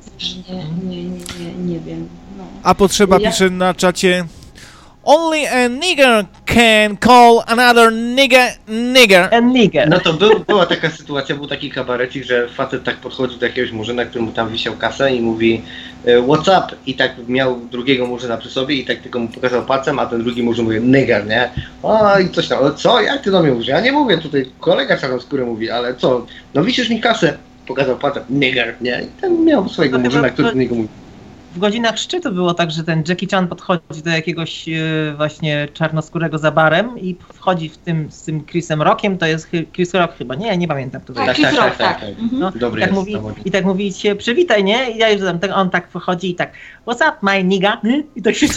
Nie wiem. No. A Potrzeba pisze na czacie: Only a nigger can call another nigger. No to była taka sytuacja, był taki kabarecik, że facet tak podchodzi do jakiegoś murzyna, który mu tam wisiał kasę i mówi what's up? I tak miał drugiego murzyna przy sobie i tak tylko mu pokazał palcem, a ten drugi murzyn mówi nigger, nie? O i coś tam, ale co? Jak ty do mnie mówisz? Ja nie mówię, tutaj kolega czarnoskóry mówi, ale co? No wisisz mi kasę. Pokazał palcem nigger, nie? I ten miał swojego murzyna, który do niego mówi. W godzinach szczytu było tak, że ten Jackie Chan podchodzi do jakiegoś właśnie czarnoskórego za barem i wchodzi z tym Chrisem Rockiem, to jest Chris Rock chyba, nie pamiętam. Tak, Chris Rock, tak. No, dobry tak jest. I tak mówi się, przywitaj, nie? I ja już tam, on tak wchodzi i tak, what's up, my nigga? I tak się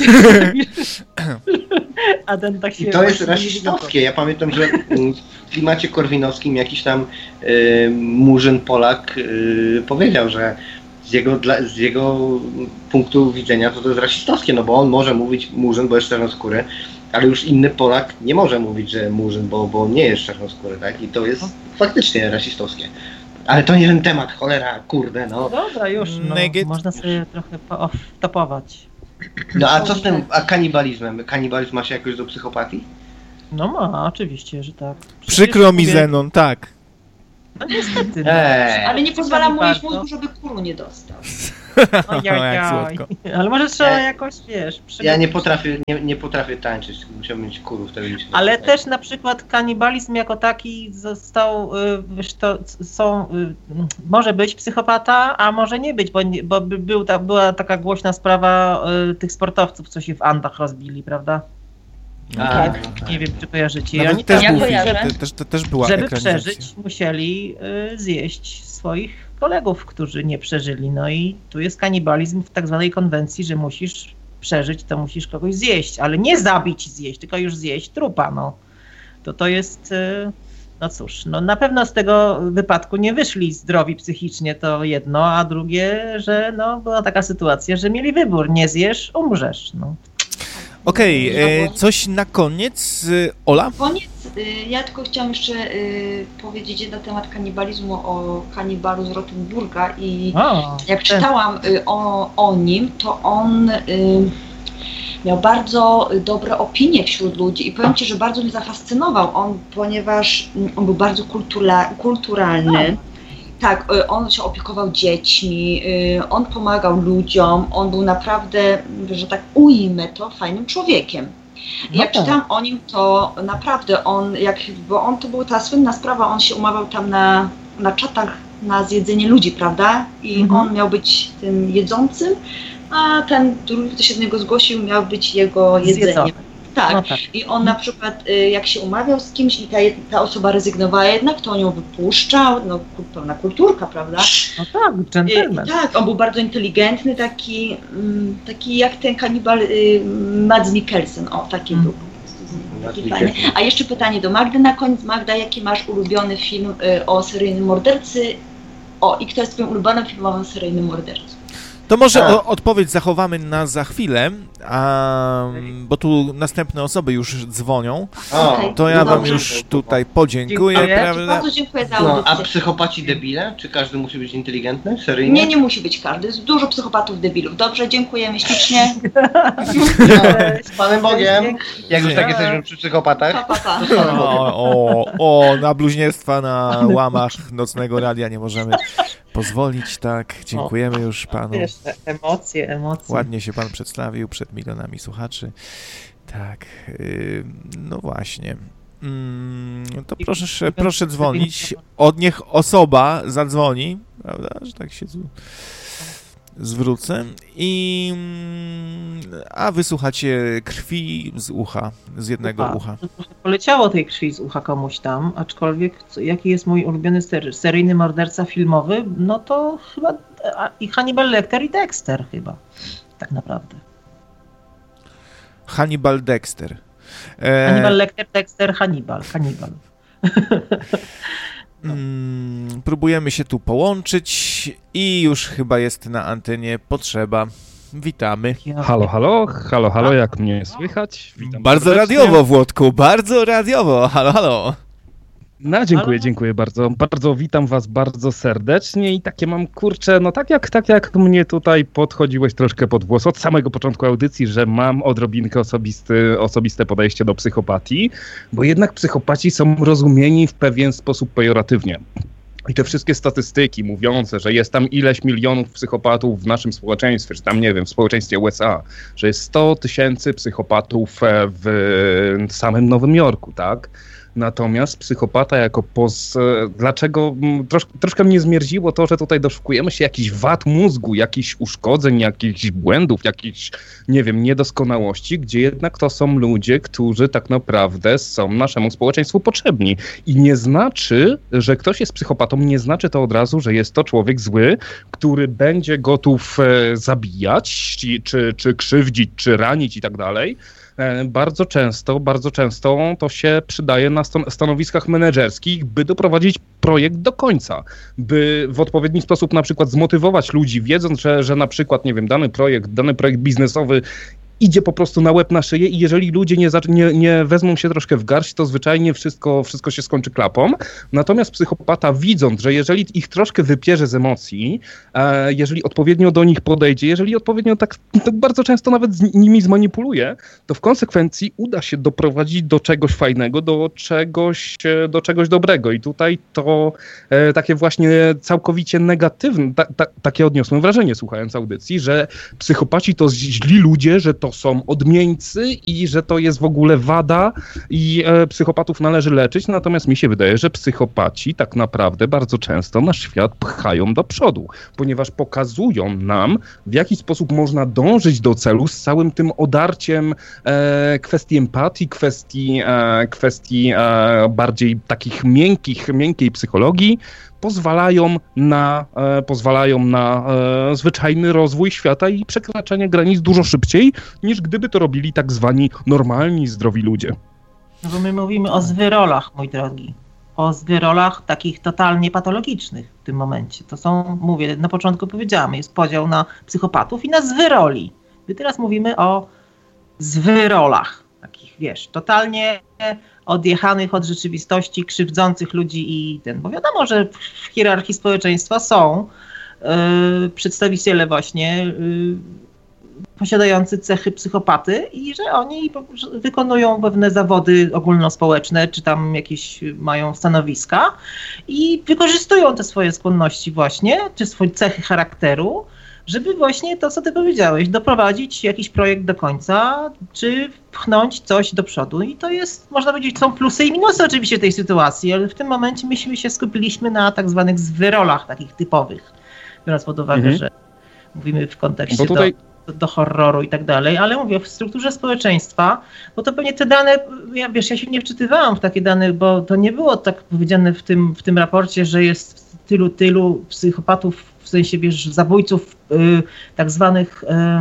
a ten tak się... I to jest rasistowskie. Ja pamiętam, że w klimacie korwinowskim jakiś tam murzyn Polak powiedział, że z jego punktu widzenia to jest rasistowskie, no bo on może mówić Murzyn, bo jest czarnoskóry, ale już inny Polak nie może mówić, że Murzyn, bo nie jest czarnoskóry, tak? I to jest faktycznie rasistowskie. Ale to nie ten temat, cholera, kurde, no. Dobra, już, można sobie trochę topować. No a co z tym kanibalizmem? Kanibalizm ma się jakoś do psychopatii? No ma, oczywiście, że tak. Przykro mi, Zenon, tak. No niestety. Ale nie pozwala mu jeść mózgu, żeby kuru nie dostał. Ale może trzeba jakoś, wiesz... Ja nie potrafię tańczyć, musiałbym mieć kurów wtedy. Ale też na przykład kanibalizm jako taki został, może być psychopata, a może nie być, bo była taka głośna sprawa tych sportowców, co się w Andach rozbili, prawda? Tak. Nie wiem, czy kojarzycie. Nawet oni też, też była żeby przeżyć, musieli zjeść swoich kolegów, którzy nie przeżyli. No i tu jest kanibalizm w tak zwanej konwencji, że musisz przeżyć, to musisz kogoś zjeść, ale nie zabić i zjeść, tylko już zjeść trupa. No. To jest, no cóż, no na pewno z tego wypadku nie wyszli zdrowi psychicznie, to jedno, a drugie, że no była taka sytuacja, że mieli wybór, nie zjesz, umrzesz. No. Okej, coś na koniec, Ola? Koniec, ja tylko chciałam jeszcze powiedzieć na temat kanibalizmu, o kanibalu z Rottenburga i jak czytałam o nim, to on miał bardzo dobre opinie wśród ludzi i powiem Ci, że bardzo mnie zafascynował on, ponieważ on był bardzo kulturalny. Tak, on się opiekował dziećmi, on pomagał ludziom, on był naprawdę, że tak ujmę to, fajnym człowiekiem. I jak czytałam o nim, to naprawdę bo on to była ta słynna sprawa, on się umawiał tam na czatach na zjedzenie ludzi, prawda? I on miał być tym jedzącym, a ten drugi, kto się do niego zgłosił, miał być jego jedzeniem. Tak. No tak, i on na przykład jak się umawiał z kimś i ta osoba rezygnowała jednak, to on ją wypuszczał, no pełna kulturka, prawda? No tak, dżentelmen. Tak, on był bardzo inteligentny, taki jak ten kanibal Mads Mikkelsen, taki był. Taki fajny. A jeszcze pytanie do Magdy na koniec. Magda, jaki masz ulubiony film o seryjnym mordercy? I kto jest twoim ulubionym filmowym seryjnym mordercą? To może odpowiedź zachowamy na za chwilę, bo tu następne osoby już dzwonią. To ja wam już tutaj podziękuję. Prawda? Bardzo dziękuję za audycję. A psychopaci debile? Czy każdy musi być inteligentny? Seryjnie? Nie musi być każdy. Jest dużo psychopatów debilów. Dobrze, dziękujemy ślicznie. Z Panem Bogiem. Jak już tak jesteśmy przy psychopatach. Na bluźnierstwa na łamach Nocnego Radia nie możemy pozwolić, tak. Dziękujemy już panu. Emocje. Ładnie się pan przedstawił przed milionami słuchaczy. Tak, no właśnie. To proszę dzwonić. Niech osoba zadzwoni, prawda, że tak się zwrócę. A wysłuchacie krwi z ucha, z jednego ucha. Poleciało tej krwi z ucha komuś tam, aczkolwiek jaki jest mój ulubiony seryjny morderca filmowy, no to chyba i Hannibal Lecter i Dexter chyba, tak naprawdę. Hannibal Dexter. Hannibal Lecter, Dexter, Hannibal. Próbujemy się tu połączyć i już chyba jest na antenie potrzeba. Witamy. Halo, jak mnie słychać? Witam bardzo serdecznie. Radiowo, Włodku, bardzo radiowo. Halo. No, dziękuję bardzo. Bardzo witam was bardzo serdecznie i takie mam, no tak jak mnie tutaj podchodziłeś troszkę pod włos od samego początku audycji, że mam odrobinkę osobiste podejście do psychopatii, bo jednak psychopaci są rozumieni w pewien sposób pejoratywnie. I te wszystkie statystyki mówiące, że jest tam ileś milionów psychopatów w naszym społeczeństwie, czy tam, nie wiem, w społeczeństwie USA, że jest 100 000 psychopatów w samym Nowym Jorku, tak? Natomiast psychopata jako dlaczego troszkę mnie zmierziło to, że tutaj doszukujemy się jakichś wad mózgu, jakichś uszkodzeń, jakichś błędów, jakichś, nie wiem, niedoskonałości, gdzie jednak to są ludzie, którzy tak naprawdę są naszemu społeczeństwu potrzebni. I nie znaczy, że ktoś jest psychopatą, nie znaczy to od razu, że jest to człowiek zły, który będzie gotów zabijać, czy krzywdzić, czy ranić i tak dalej. Bardzo często to się przydaje na stanowiskach menedżerskich, by doprowadzić projekt do końca, by w odpowiedni sposób na przykład zmotywować ludzi, wiedząc, że na przykład, nie wiem, dany projekt biznesowy idzie po prostu na łeb na szyję i jeżeli ludzie nie wezmą się troszkę w garść, to zwyczajnie wszystko się skończy klapą. Natomiast psychopata, widząc, że jeżeli ich troszkę wypierze z emocji, jeżeli odpowiednio do nich podejdzie, jeżeli odpowiednio tak bardzo często nawet z nimi zmanipuluje, to w konsekwencji uda się doprowadzić do czegoś fajnego, do czegoś dobrego. I tutaj to takie właśnie całkowicie negatywne, takie odniosłem wrażenie, słuchając audycji, że psychopaci to źli ludzie, że to są odmieńcy i że to jest w ogóle wada i psychopatów należy leczyć, natomiast mi się wydaje, że psychopaci tak naprawdę bardzo często nasz świat pchają do przodu, ponieważ pokazują nam, w jaki sposób można dążyć do celu z całym tym odarciem kwestii empatii, kwestii bardziej takich miękkiej psychologii, pozwalają na zwyczajny rozwój świata i przekraczanie granic dużo szybciej, niż gdyby to robili tak zwani normalni, zdrowi ludzie. No bo my mówimy o zwyrolach, mój drogi. O zwyrolach takich totalnie patologicznych w tym momencie. To są, mówię, na początku powiedziałam, jest podział na psychopatów i na zwyroli. My teraz mówimy o zwyrolach. Takich, wiesz, totalnie odjechanych od rzeczywistości, krzywdzących ludzi i bo wiadomo, że w hierarchii społeczeństwa są przedstawiciele właśnie posiadający cechy psychopaty i że oni wykonują pewne zawody ogólnospołeczne, czy tam jakieś mają stanowiska i wykorzystują te swoje skłonności właśnie, czy swoje cechy charakteru, żeby właśnie to, co ty powiedziałeś, doprowadzić jakiś projekt do końca, czy pchnąć coś do przodu. I to jest, można powiedzieć, są plusy i minusy oczywiście tej sytuacji, ale w tym momencie myśmy się skupiliśmy na tak zwanych zwyrolach takich typowych, biorąc pod uwagę, że mówimy w kontekście do horroru i tak dalej, ale mówię, w strukturze społeczeństwa, bo to pewnie te dane, ja się nie wczytywałam w takie dane, bo to nie było tak powiedziane w tym raporcie, że jest tylu psychopatów, w sensie, wiesz, zabójców tak zwanych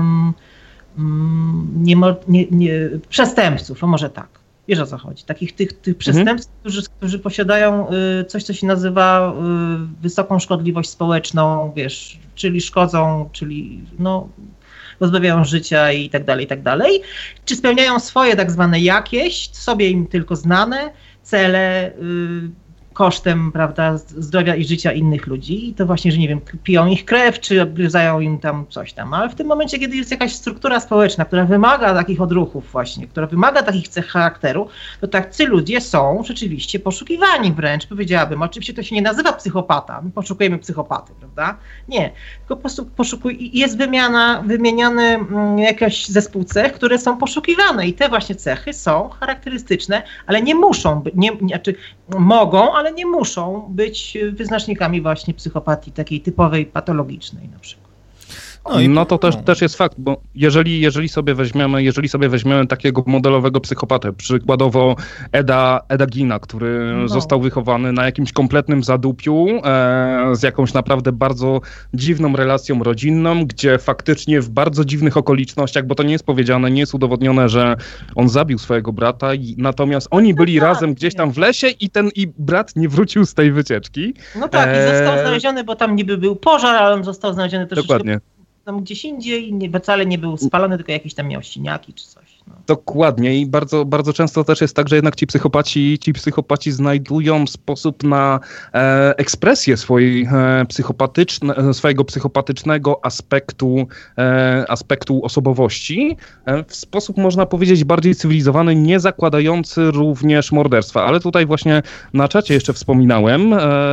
przestępców, a może tak. Wiesz, o co chodzi. Takich tych przestępców, którzy posiadają coś, co się nazywa wysoką szkodliwość społeczną, wiesz, czyli szkodzą, czyli pozbawiają życia i tak dalej, czy spełniają swoje tak zwane jakieś, sobie im tylko znane cele kosztem, prawda, zdrowia i życia innych ludzi i to właśnie, że nie wiem, piją ich krew, czy obgryzają im tam coś tam, ale w tym momencie, kiedy jest jakaś struktura społeczna, która wymaga takich odruchów właśnie, która wymaga takich cech charakteru, to tacy ludzie są rzeczywiście poszukiwani wręcz, powiedziałabym. Oczywiście to się nie nazywa psychopata, my poszukujemy psychopaty, prawda? Nie, tylko po prostu jest wymieniany jakiś zespół cech, które są poszukiwane i te właśnie cechy są charakterystyczne, ale nie muszą być, mogą, ale nie muszą być wyznacznikami właśnie psychopatii takiej typowej, patologicznej na przykład. No to też jest fakt, bo jeżeli sobie weźmiemy takiego modelowego psychopatę, przykładowo Eda Geina, który został wychowany na jakimś kompletnym zadupiu, z jakąś naprawdę bardzo dziwną relacją rodzinną, gdzie faktycznie w bardzo dziwnych okolicznościach, bo to nie jest powiedziane, nie jest udowodnione, że on zabił swojego brata, natomiast oni byli razem gdzieś tam w lesie i brat nie wrócił z tej wycieczki. No tak, i został znaleziony, bo tam niby był pożar, ale on został znaleziony troszeczkę Dokładnie. Tam gdzieś indziej, wcale nie był spalony, tylko jakieś tam miał siniaki czy coś. Dokładnie i bardzo, bardzo często też jest tak, że jednak ci psychopaci znajdują sposób na ekspresję swojego psychopatycznego aspektu osobowości w sposób, można powiedzieć, bardziej cywilizowany, nie zakładający również morderstwa. Ale tutaj właśnie na czacie jeszcze wspominałem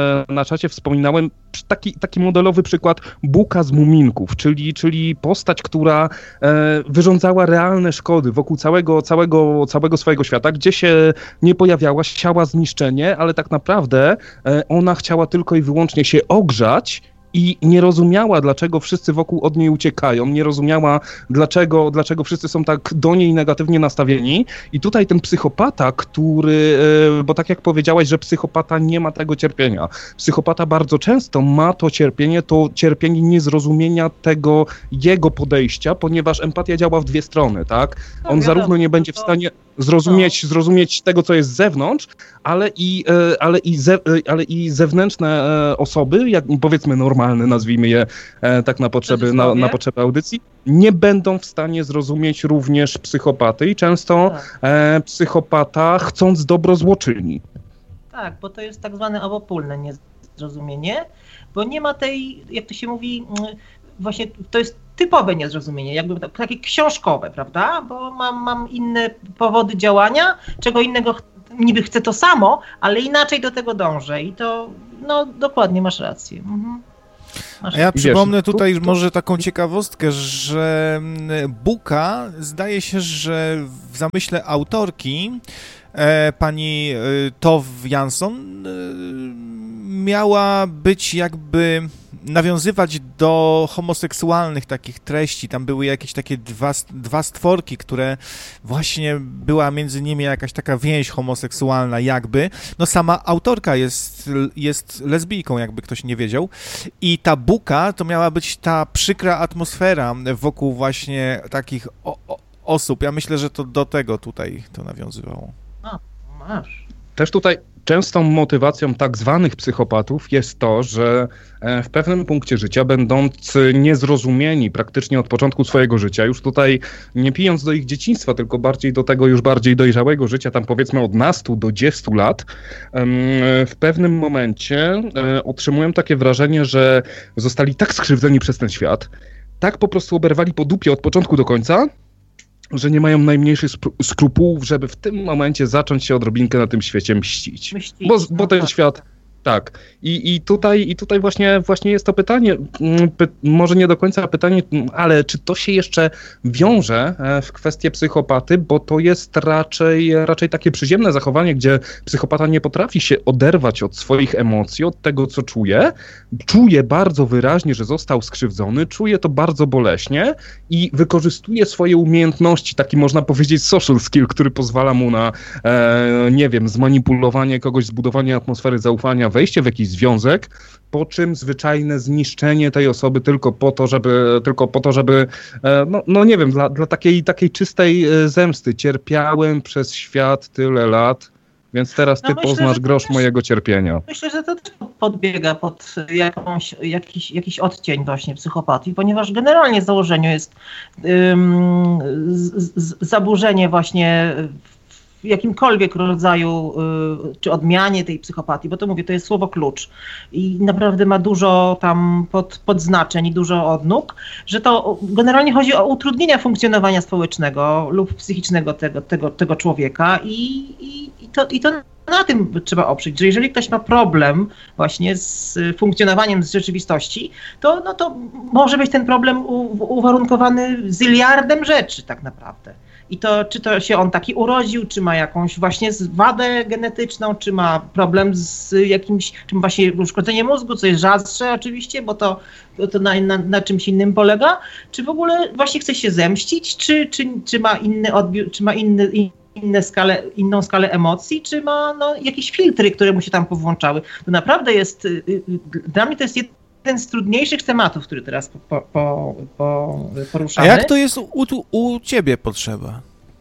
taki modelowy przykład Buka z Muminków, czyli postać, która wyrządzała realne szkody wokół całego swojego świata, gdzie się nie pojawiała, siała zniszczenie, ale tak naprawdę ona chciała tylko i wyłącznie się ogrzać i nie rozumiała, dlaczego wszyscy wokół od niej uciekają, nie rozumiała, dlaczego wszyscy są tak do niej negatywnie nastawieni. I tutaj ten psychopata, bo tak jak powiedziałaś, że psychopata nie ma tego cierpienia. Psychopata bardzo często ma to cierpienie niezrozumienia tego jego podejścia, ponieważ empatia działa w dwie strony, tak? On zarówno nie będzie w stanie zrozumieć tego, co jest z zewnątrz, ale i zewnętrzne osoby, jak powiedzmy normalne, nazwijmy je tak na potrzeby audycji, nie będą w stanie zrozumieć również psychopaty i często psychopata chcąc dobro złoczyni. Tak, bo to jest tak zwane obopólne niezrozumienie, bo nie ma tej, jak to się mówi, właśnie to jest typowe niezrozumienie, jakby takie książkowe, prawda? Bo mam inne powody działania, czego innego niby chcę to samo, ale inaczej do tego dążę i to, no dokładnie, masz rację. Mhm. A ja przypomnę tutaj może taką ciekawostkę, że Buka, zdaje się, że w zamyśle autorki pani Tove Jansson miała być jakby nawiązywać do homoseksualnych takich treści. Tam były jakieś takie dwa stworki, które właśnie była między nimi jakaś taka więź homoseksualna jakby. No sama autorka jest lesbijką, jakby ktoś nie wiedział. I ta Buka to miała być ta przykra atmosfera wokół właśnie takich osób. Ja myślę, że to do tego tutaj to nawiązywało. No, masz. Też tutaj częstą motywacją tak zwanych psychopatów jest to, że w pewnym punkcie życia, będąc niezrozumieni praktycznie od początku swojego życia, już tutaj nie pijąc do ich dzieciństwa, tylko bardziej do tego już bardziej dojrzałego życia, tam powiedzmy od nastu do 10 lat, w pewnym momencie otrzymują takie wrażenie, że zostali tak skrzywdzeni przez ten świat, tak po prostu oberwali po dupie od początku do końca, że nie mają najmniejszych skrupułów, żeby w tym momencie zacząć się odrobinkę na tym świecie mścić. Bo ten świat... Tak. I tutaj właśnie jest to pytanie, może nie do końca pytanie, ale czy to się jeszcze wiąże w kwestię psychopaty, bo to jest raczej takie przyziemne zachowanie, gdzie psychopata nie potrafi się oderwać od swoich emocji, od tego, co czuje. Czuje bardzo wyraźnie, że został skrzywdzony, czuje to bardzo boleśnie i wykorzystuje swoje umiejętności, taki można powiedzieć social skill, który pozwala mu na, nie wiem, zmanipulowanie kogoś, zbudowanie atmosfery zaufania, wejście w jakiś związek, po czym zwyczajne zniszczenie tej osoby tylko po to, żeby no nie wiem, dla takiej czystej zemsty. Cierpiałem przez świat tyle lat, więc teraz ty poznasz grosz mojego cierpienia. Myślę, że to też podbiega pod jakiś odcień właśnie psychopatii, ponieważ generalnie w założeniu jest zaburzenie właśnie w jakimkolwiek rodzaju, czy odmianie tej psychopatii, bo to mówię, to jest słowo klucz i naprawdę ma dużo tam podznaczeń i dużo odnóg, że to generalnie chodzi o utrudnienia funkcjonowania społecznego lub psychicznego tego człowieka i to na tym trzeba oprzeć, że jeżeli ktoś ma problem właśnie z funkcjonowaniem z rzeczywistości, to może być ten problem uwarunkowany zyliardem rzeczy tak naprawdę. I to, czy to się on taki urodził, czy ma jakąś właśnie wadę genetyczną, czy ma problem z jakimś, czy ma właśnie uszkodzenie mózgu, co jest rzadsze oczywiście, bo to na czymś innym polega, czy w ogóle właśnie chce się zemścić, czy ma inny odbiór, czy ma inną skalę emocji, czy ma jakieś filtry, które mu się tam powłączały. To naprawdę jest, dla mnie to jest jeden z trudniejszych tematów, który teraz poruszamy. A jak to jest u ciebie potrzeba?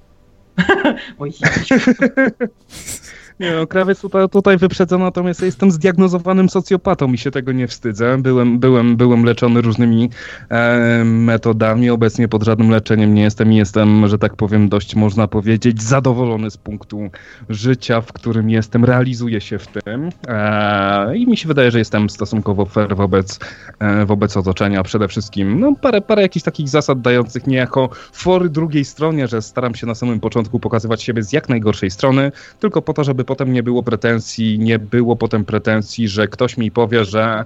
Nie no, krawiec tutaj wyprzedza, natomiast ja jestem zdiagnozowanym socjopatą i się tego nie wstydzę. Byłem leczony różnymi metodami, obecnie pod żadnym leczeniem nie jestem i jestem, że tak powiem, dość można powiedzieć zadowolony z punktu życia, w którym jestem, realizuję się w tym i mi się wydaje, że jestem stosunkowo fair wobec otoczenia. Przede wszystkim parę jakichś takich zasad dających niejako fory drugiej stronie, że staram się na samym początku pokazywać siebie z jak najgorszej strony, tylko po to, żeby potem nie było potem pretensji, że ktoś mi powie,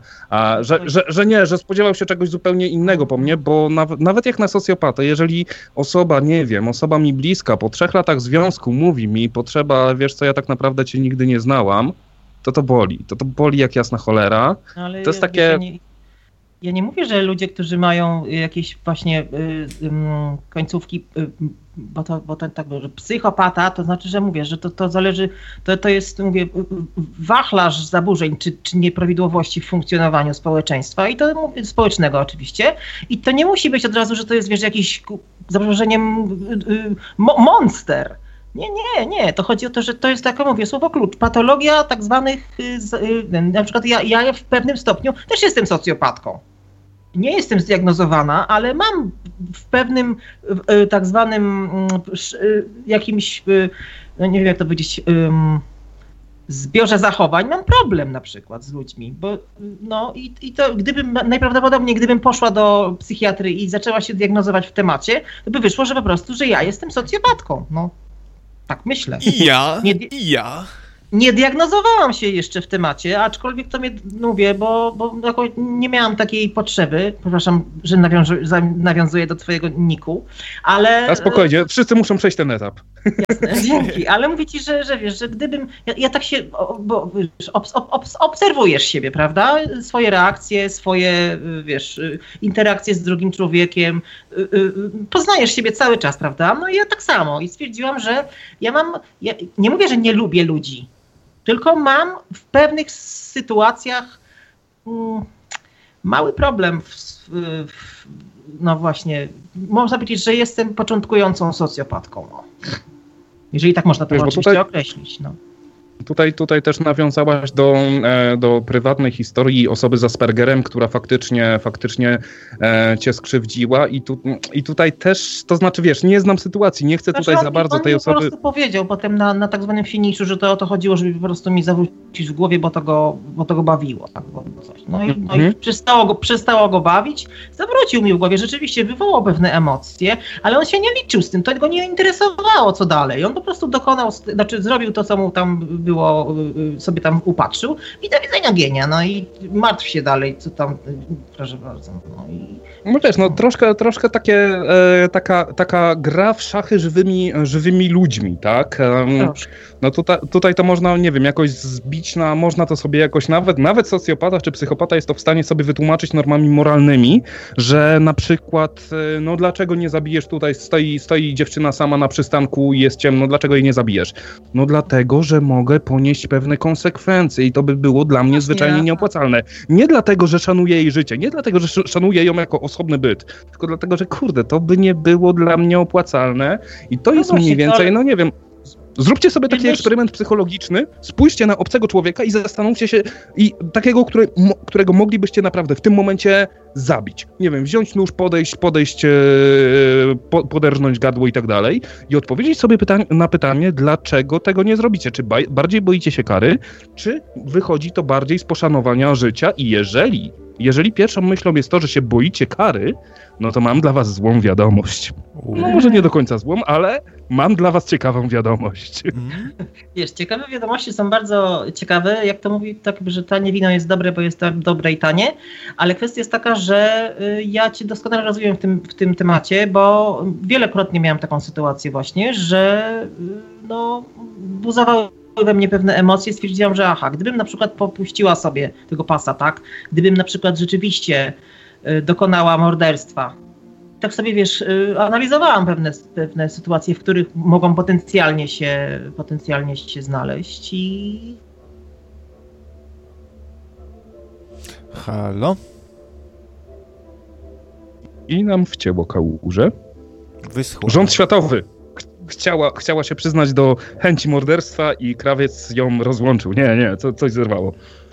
że spodziewał się czegoś zupełnie innego po mnie, bo nawet jak na socjopatę, jeżeli osoba mi bliska po 3 latach związku mówi mi, wiesz co, ja tak naprawdę cię nigdy nie znałam, to boli. To boli jak jasna cholera. Ale to jest takie... Ja nie mówię, że ludzie, którzy mają jakieś właśnie końcówki, bo to tak, że psychopata, to znaczy, że mówię, że to zależy, to jest, mówię, wachlarz zaburzeń czy nieprawidłowości w funkcjonowaniu społeczeństwa i to społecznego oczywiście. I to nie musi być od razu, że to jest, wiesz, jakiś zagrożeniem monster. Nie. To chodzi o to, że to jest, tak jak mówię, słowo klucz. Patologia tak zwanych, na przykład ja w pewnym stopniu też jestem socjopatką. Nie jestem zdiagnozowana, ale mam w pewnym tak zwanym jakimś, no nie wiem jak to powiedzieć, zbiorze zachowań mam problem na przykład z ludźmi, bo no i to najprawdopodobniej gdybym poszła do psychiatry i zaczęła się diagnozować w temacie, to by wyszło, że po prostu, że ja jestem socjopatką, no. Tak myślę. I ja. Nie diagnozowałam się jeszcze w temacie, aczkolwiek to mnie mówię, bo nie miałam takiej potrzeby. Przepraszam, że nawiązuję do twojego niku, ale... A spokojnie, wszyscy muszą przejść ten etap. Jasne, dzięki, ale mówię ci, że wiesz, że gdybym... Ja tak się... Bo wiesz, obserwujesz siebie, prawda? Swoje reakcje, swoje, wiesz, interakcje z drugim człowiekiem. Poznajesz siebie cały czas, prawda? No i ja tak samo. I stwierdziłam, że ja nie mówię, że nie lubię ludzi, tylko mam w pewnych sytuacjach mały problem no właśnie, można powiedzieć, że jestem początkującą socjopatką. No. Jeżeli tak można to oczywiście określić. No. Tutaj też nawiązałaś do prywatnej historii osoby z Aspergerem, która faktycznie cię skrzywdziła i tutaj też, to znaczy wiesz, nie znam sytuacji, nie chcę tutaj za bardzo tej osoby... On po prostu powiedział potem na tak zwanym finiszu, że to o to chodziło, żeby po prostu mi zawrócić w głowie, bo to go bawiło. Tak, coś. No i przestało go bawić, zawrócił mi w głowie, rzeczywiście wywołał pewne emocje, ale on się nie liczył z tym, to go nie interesowało co dalej. On po prostu zrobił to, co mu tam było, sobie tam upatrzył i do widzenia genia, no i martw się dalej, co tam, proszę bardzo. No wiesz, no troszkę takie, taka gra w szachy żywymi ludźmi, tak? No tutaj to można, nie wiem, jakoś zbić można to sobie jakoś nawet socjopata czy psychopata jest to w stanie sobie wytłumaczyć normami moralnymi, że na przykład, no dlaczego nie zabijesz tutaj, stoi dziewczyna sama na przystanku i jest ciemno, dlaczego jej nie zabijesz? No dlatego, że mogę ponieść pewne konsekwencje i to by było dla mnie zwyczajnie nieopłacalne. Nie dlatego, że szanuję jej życie, nie dlatego, że szanuję ją jako osobny byt, tylko dlatego, że kurde, to by nie było dla mnie opłacalne i to jest mniej więcej, no nie wiem, zróbcie sobie taki eksperyment psychologiczny, spójrzcie na obcego człowieka i zastanówcie się, i takiego, którego moglibyście naprawdę w tym momencie zabić. Nie wiem, wziąć nóż, podejść, poderżnąć gardło i tak dalej i odpowiedzieć sobie na pytanie, dlaczego tego nie zrobicie. Czy bardziej boicie się kary, czy wychodzi to bardziej z poszanowania życia i jeżeli pierwszą myślą jest to, że się boicie kary, no to mam dla was złą wiadomość. No może nie do końca złą, ale mam dla was ciekawą wiadomość. Wiesz, ciekawe wiadomości są bardzo ciekawe, jak to mówi, tak, że tanie wino jest dobre, bo jest dobre i tanie, ale kwestia jest taka, że ja cię doskonale rozumiem w tym temacie, bo wielokrotnie miałam taką sytuację właśnie, że no buzowały we mnie pewne emocje, stwierdziłam, że gdybym na przykład popuściła sobie tego pasa, tak, gdybym na przykład rzeczywiście dokonała morderstwa, tak sobie, wiesz, analizowałam pewne sytuacje, w których mogą potencjalnie się znaleźć i... Halo? I nam wcięło kałużę. Wyschło. Rząd światowy chciała się przyznać do chęci morderstwa i krawiec ją rozłączył. Nie, coś zerwało.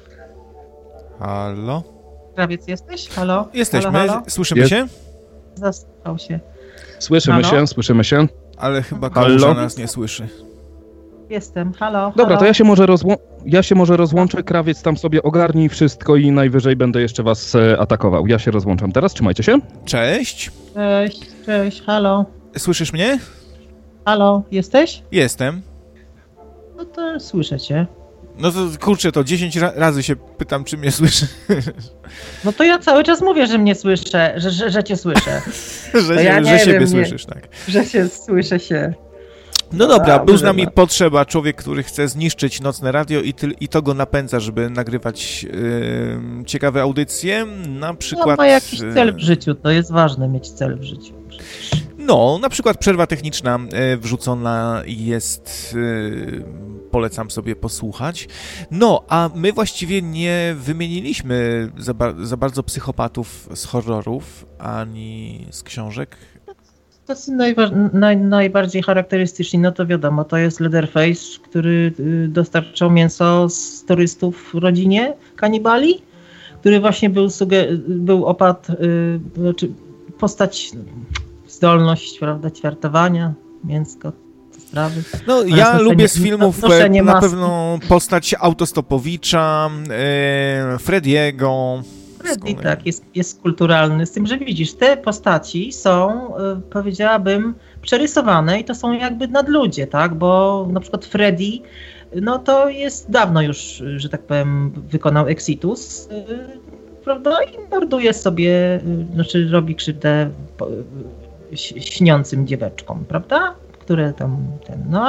Halo? Krawiec jesteś? Halo? Jesteśmy, halo? Słyszymy się? Zastał się. Słyszymy się. Ale chyba kałuża nas nie słyszy. Jestem, halo. Dobra, to ja się może rozłączę, krawiec tam sobie ogarnij wszystko i najwyżej będę jeszcze was atakował. Ja się rozłączam teraz, trzymajcie się. Cześć, halo. Słyszysz mnie? Halo, jesteś? Jestem. No to słyszę cię. No to kurczę, to 10 razy się pytam, czy mnie słyszysz. No to ja cały czas mówię, że mnie słyszę, że cię słyszę. że siebie słyszysz, tak. Że się słyszę się. No dobra, był z nami Potrzeba, człowiek, który chce zniszczyć Nocne Radio i to go napędza, żeby nagrywać ciekawe audycje, na przykład... No, ma jakiś cel w życiu, to jest ważne mieć cel w życiu. No, na przykład przerwa techniczna wrzucona jest, polecam sobie posłuchać. No, a my właściwie nie wymieniliśmy za bardzo psychopatów z horrorów, ani z książek. tacy najbardziej charakterystyczni, no to wiadomo, to jest Leatherface, który dostarczał mięso z turystów w rodzinie kanibali, który właśnie był znaczy postać, zdolność, prawda, ćwiartowania, mięsko, strawy. No ja lubię z filmów na pewno postać Autostopowicza, Frediego. Freddy, tak, jest kulturalny, z tym, że widzisz, te postaci są, powiedziałabym, przerysowane i to są jakby nadludzie, tak, bo na przykład Freddy, no to jest dawno już, że tak powiem, wykonał exitus, prawda, i morduje sobie, znaczy robi krzywdę śniącym dzieweczkom, prawda, które tam, no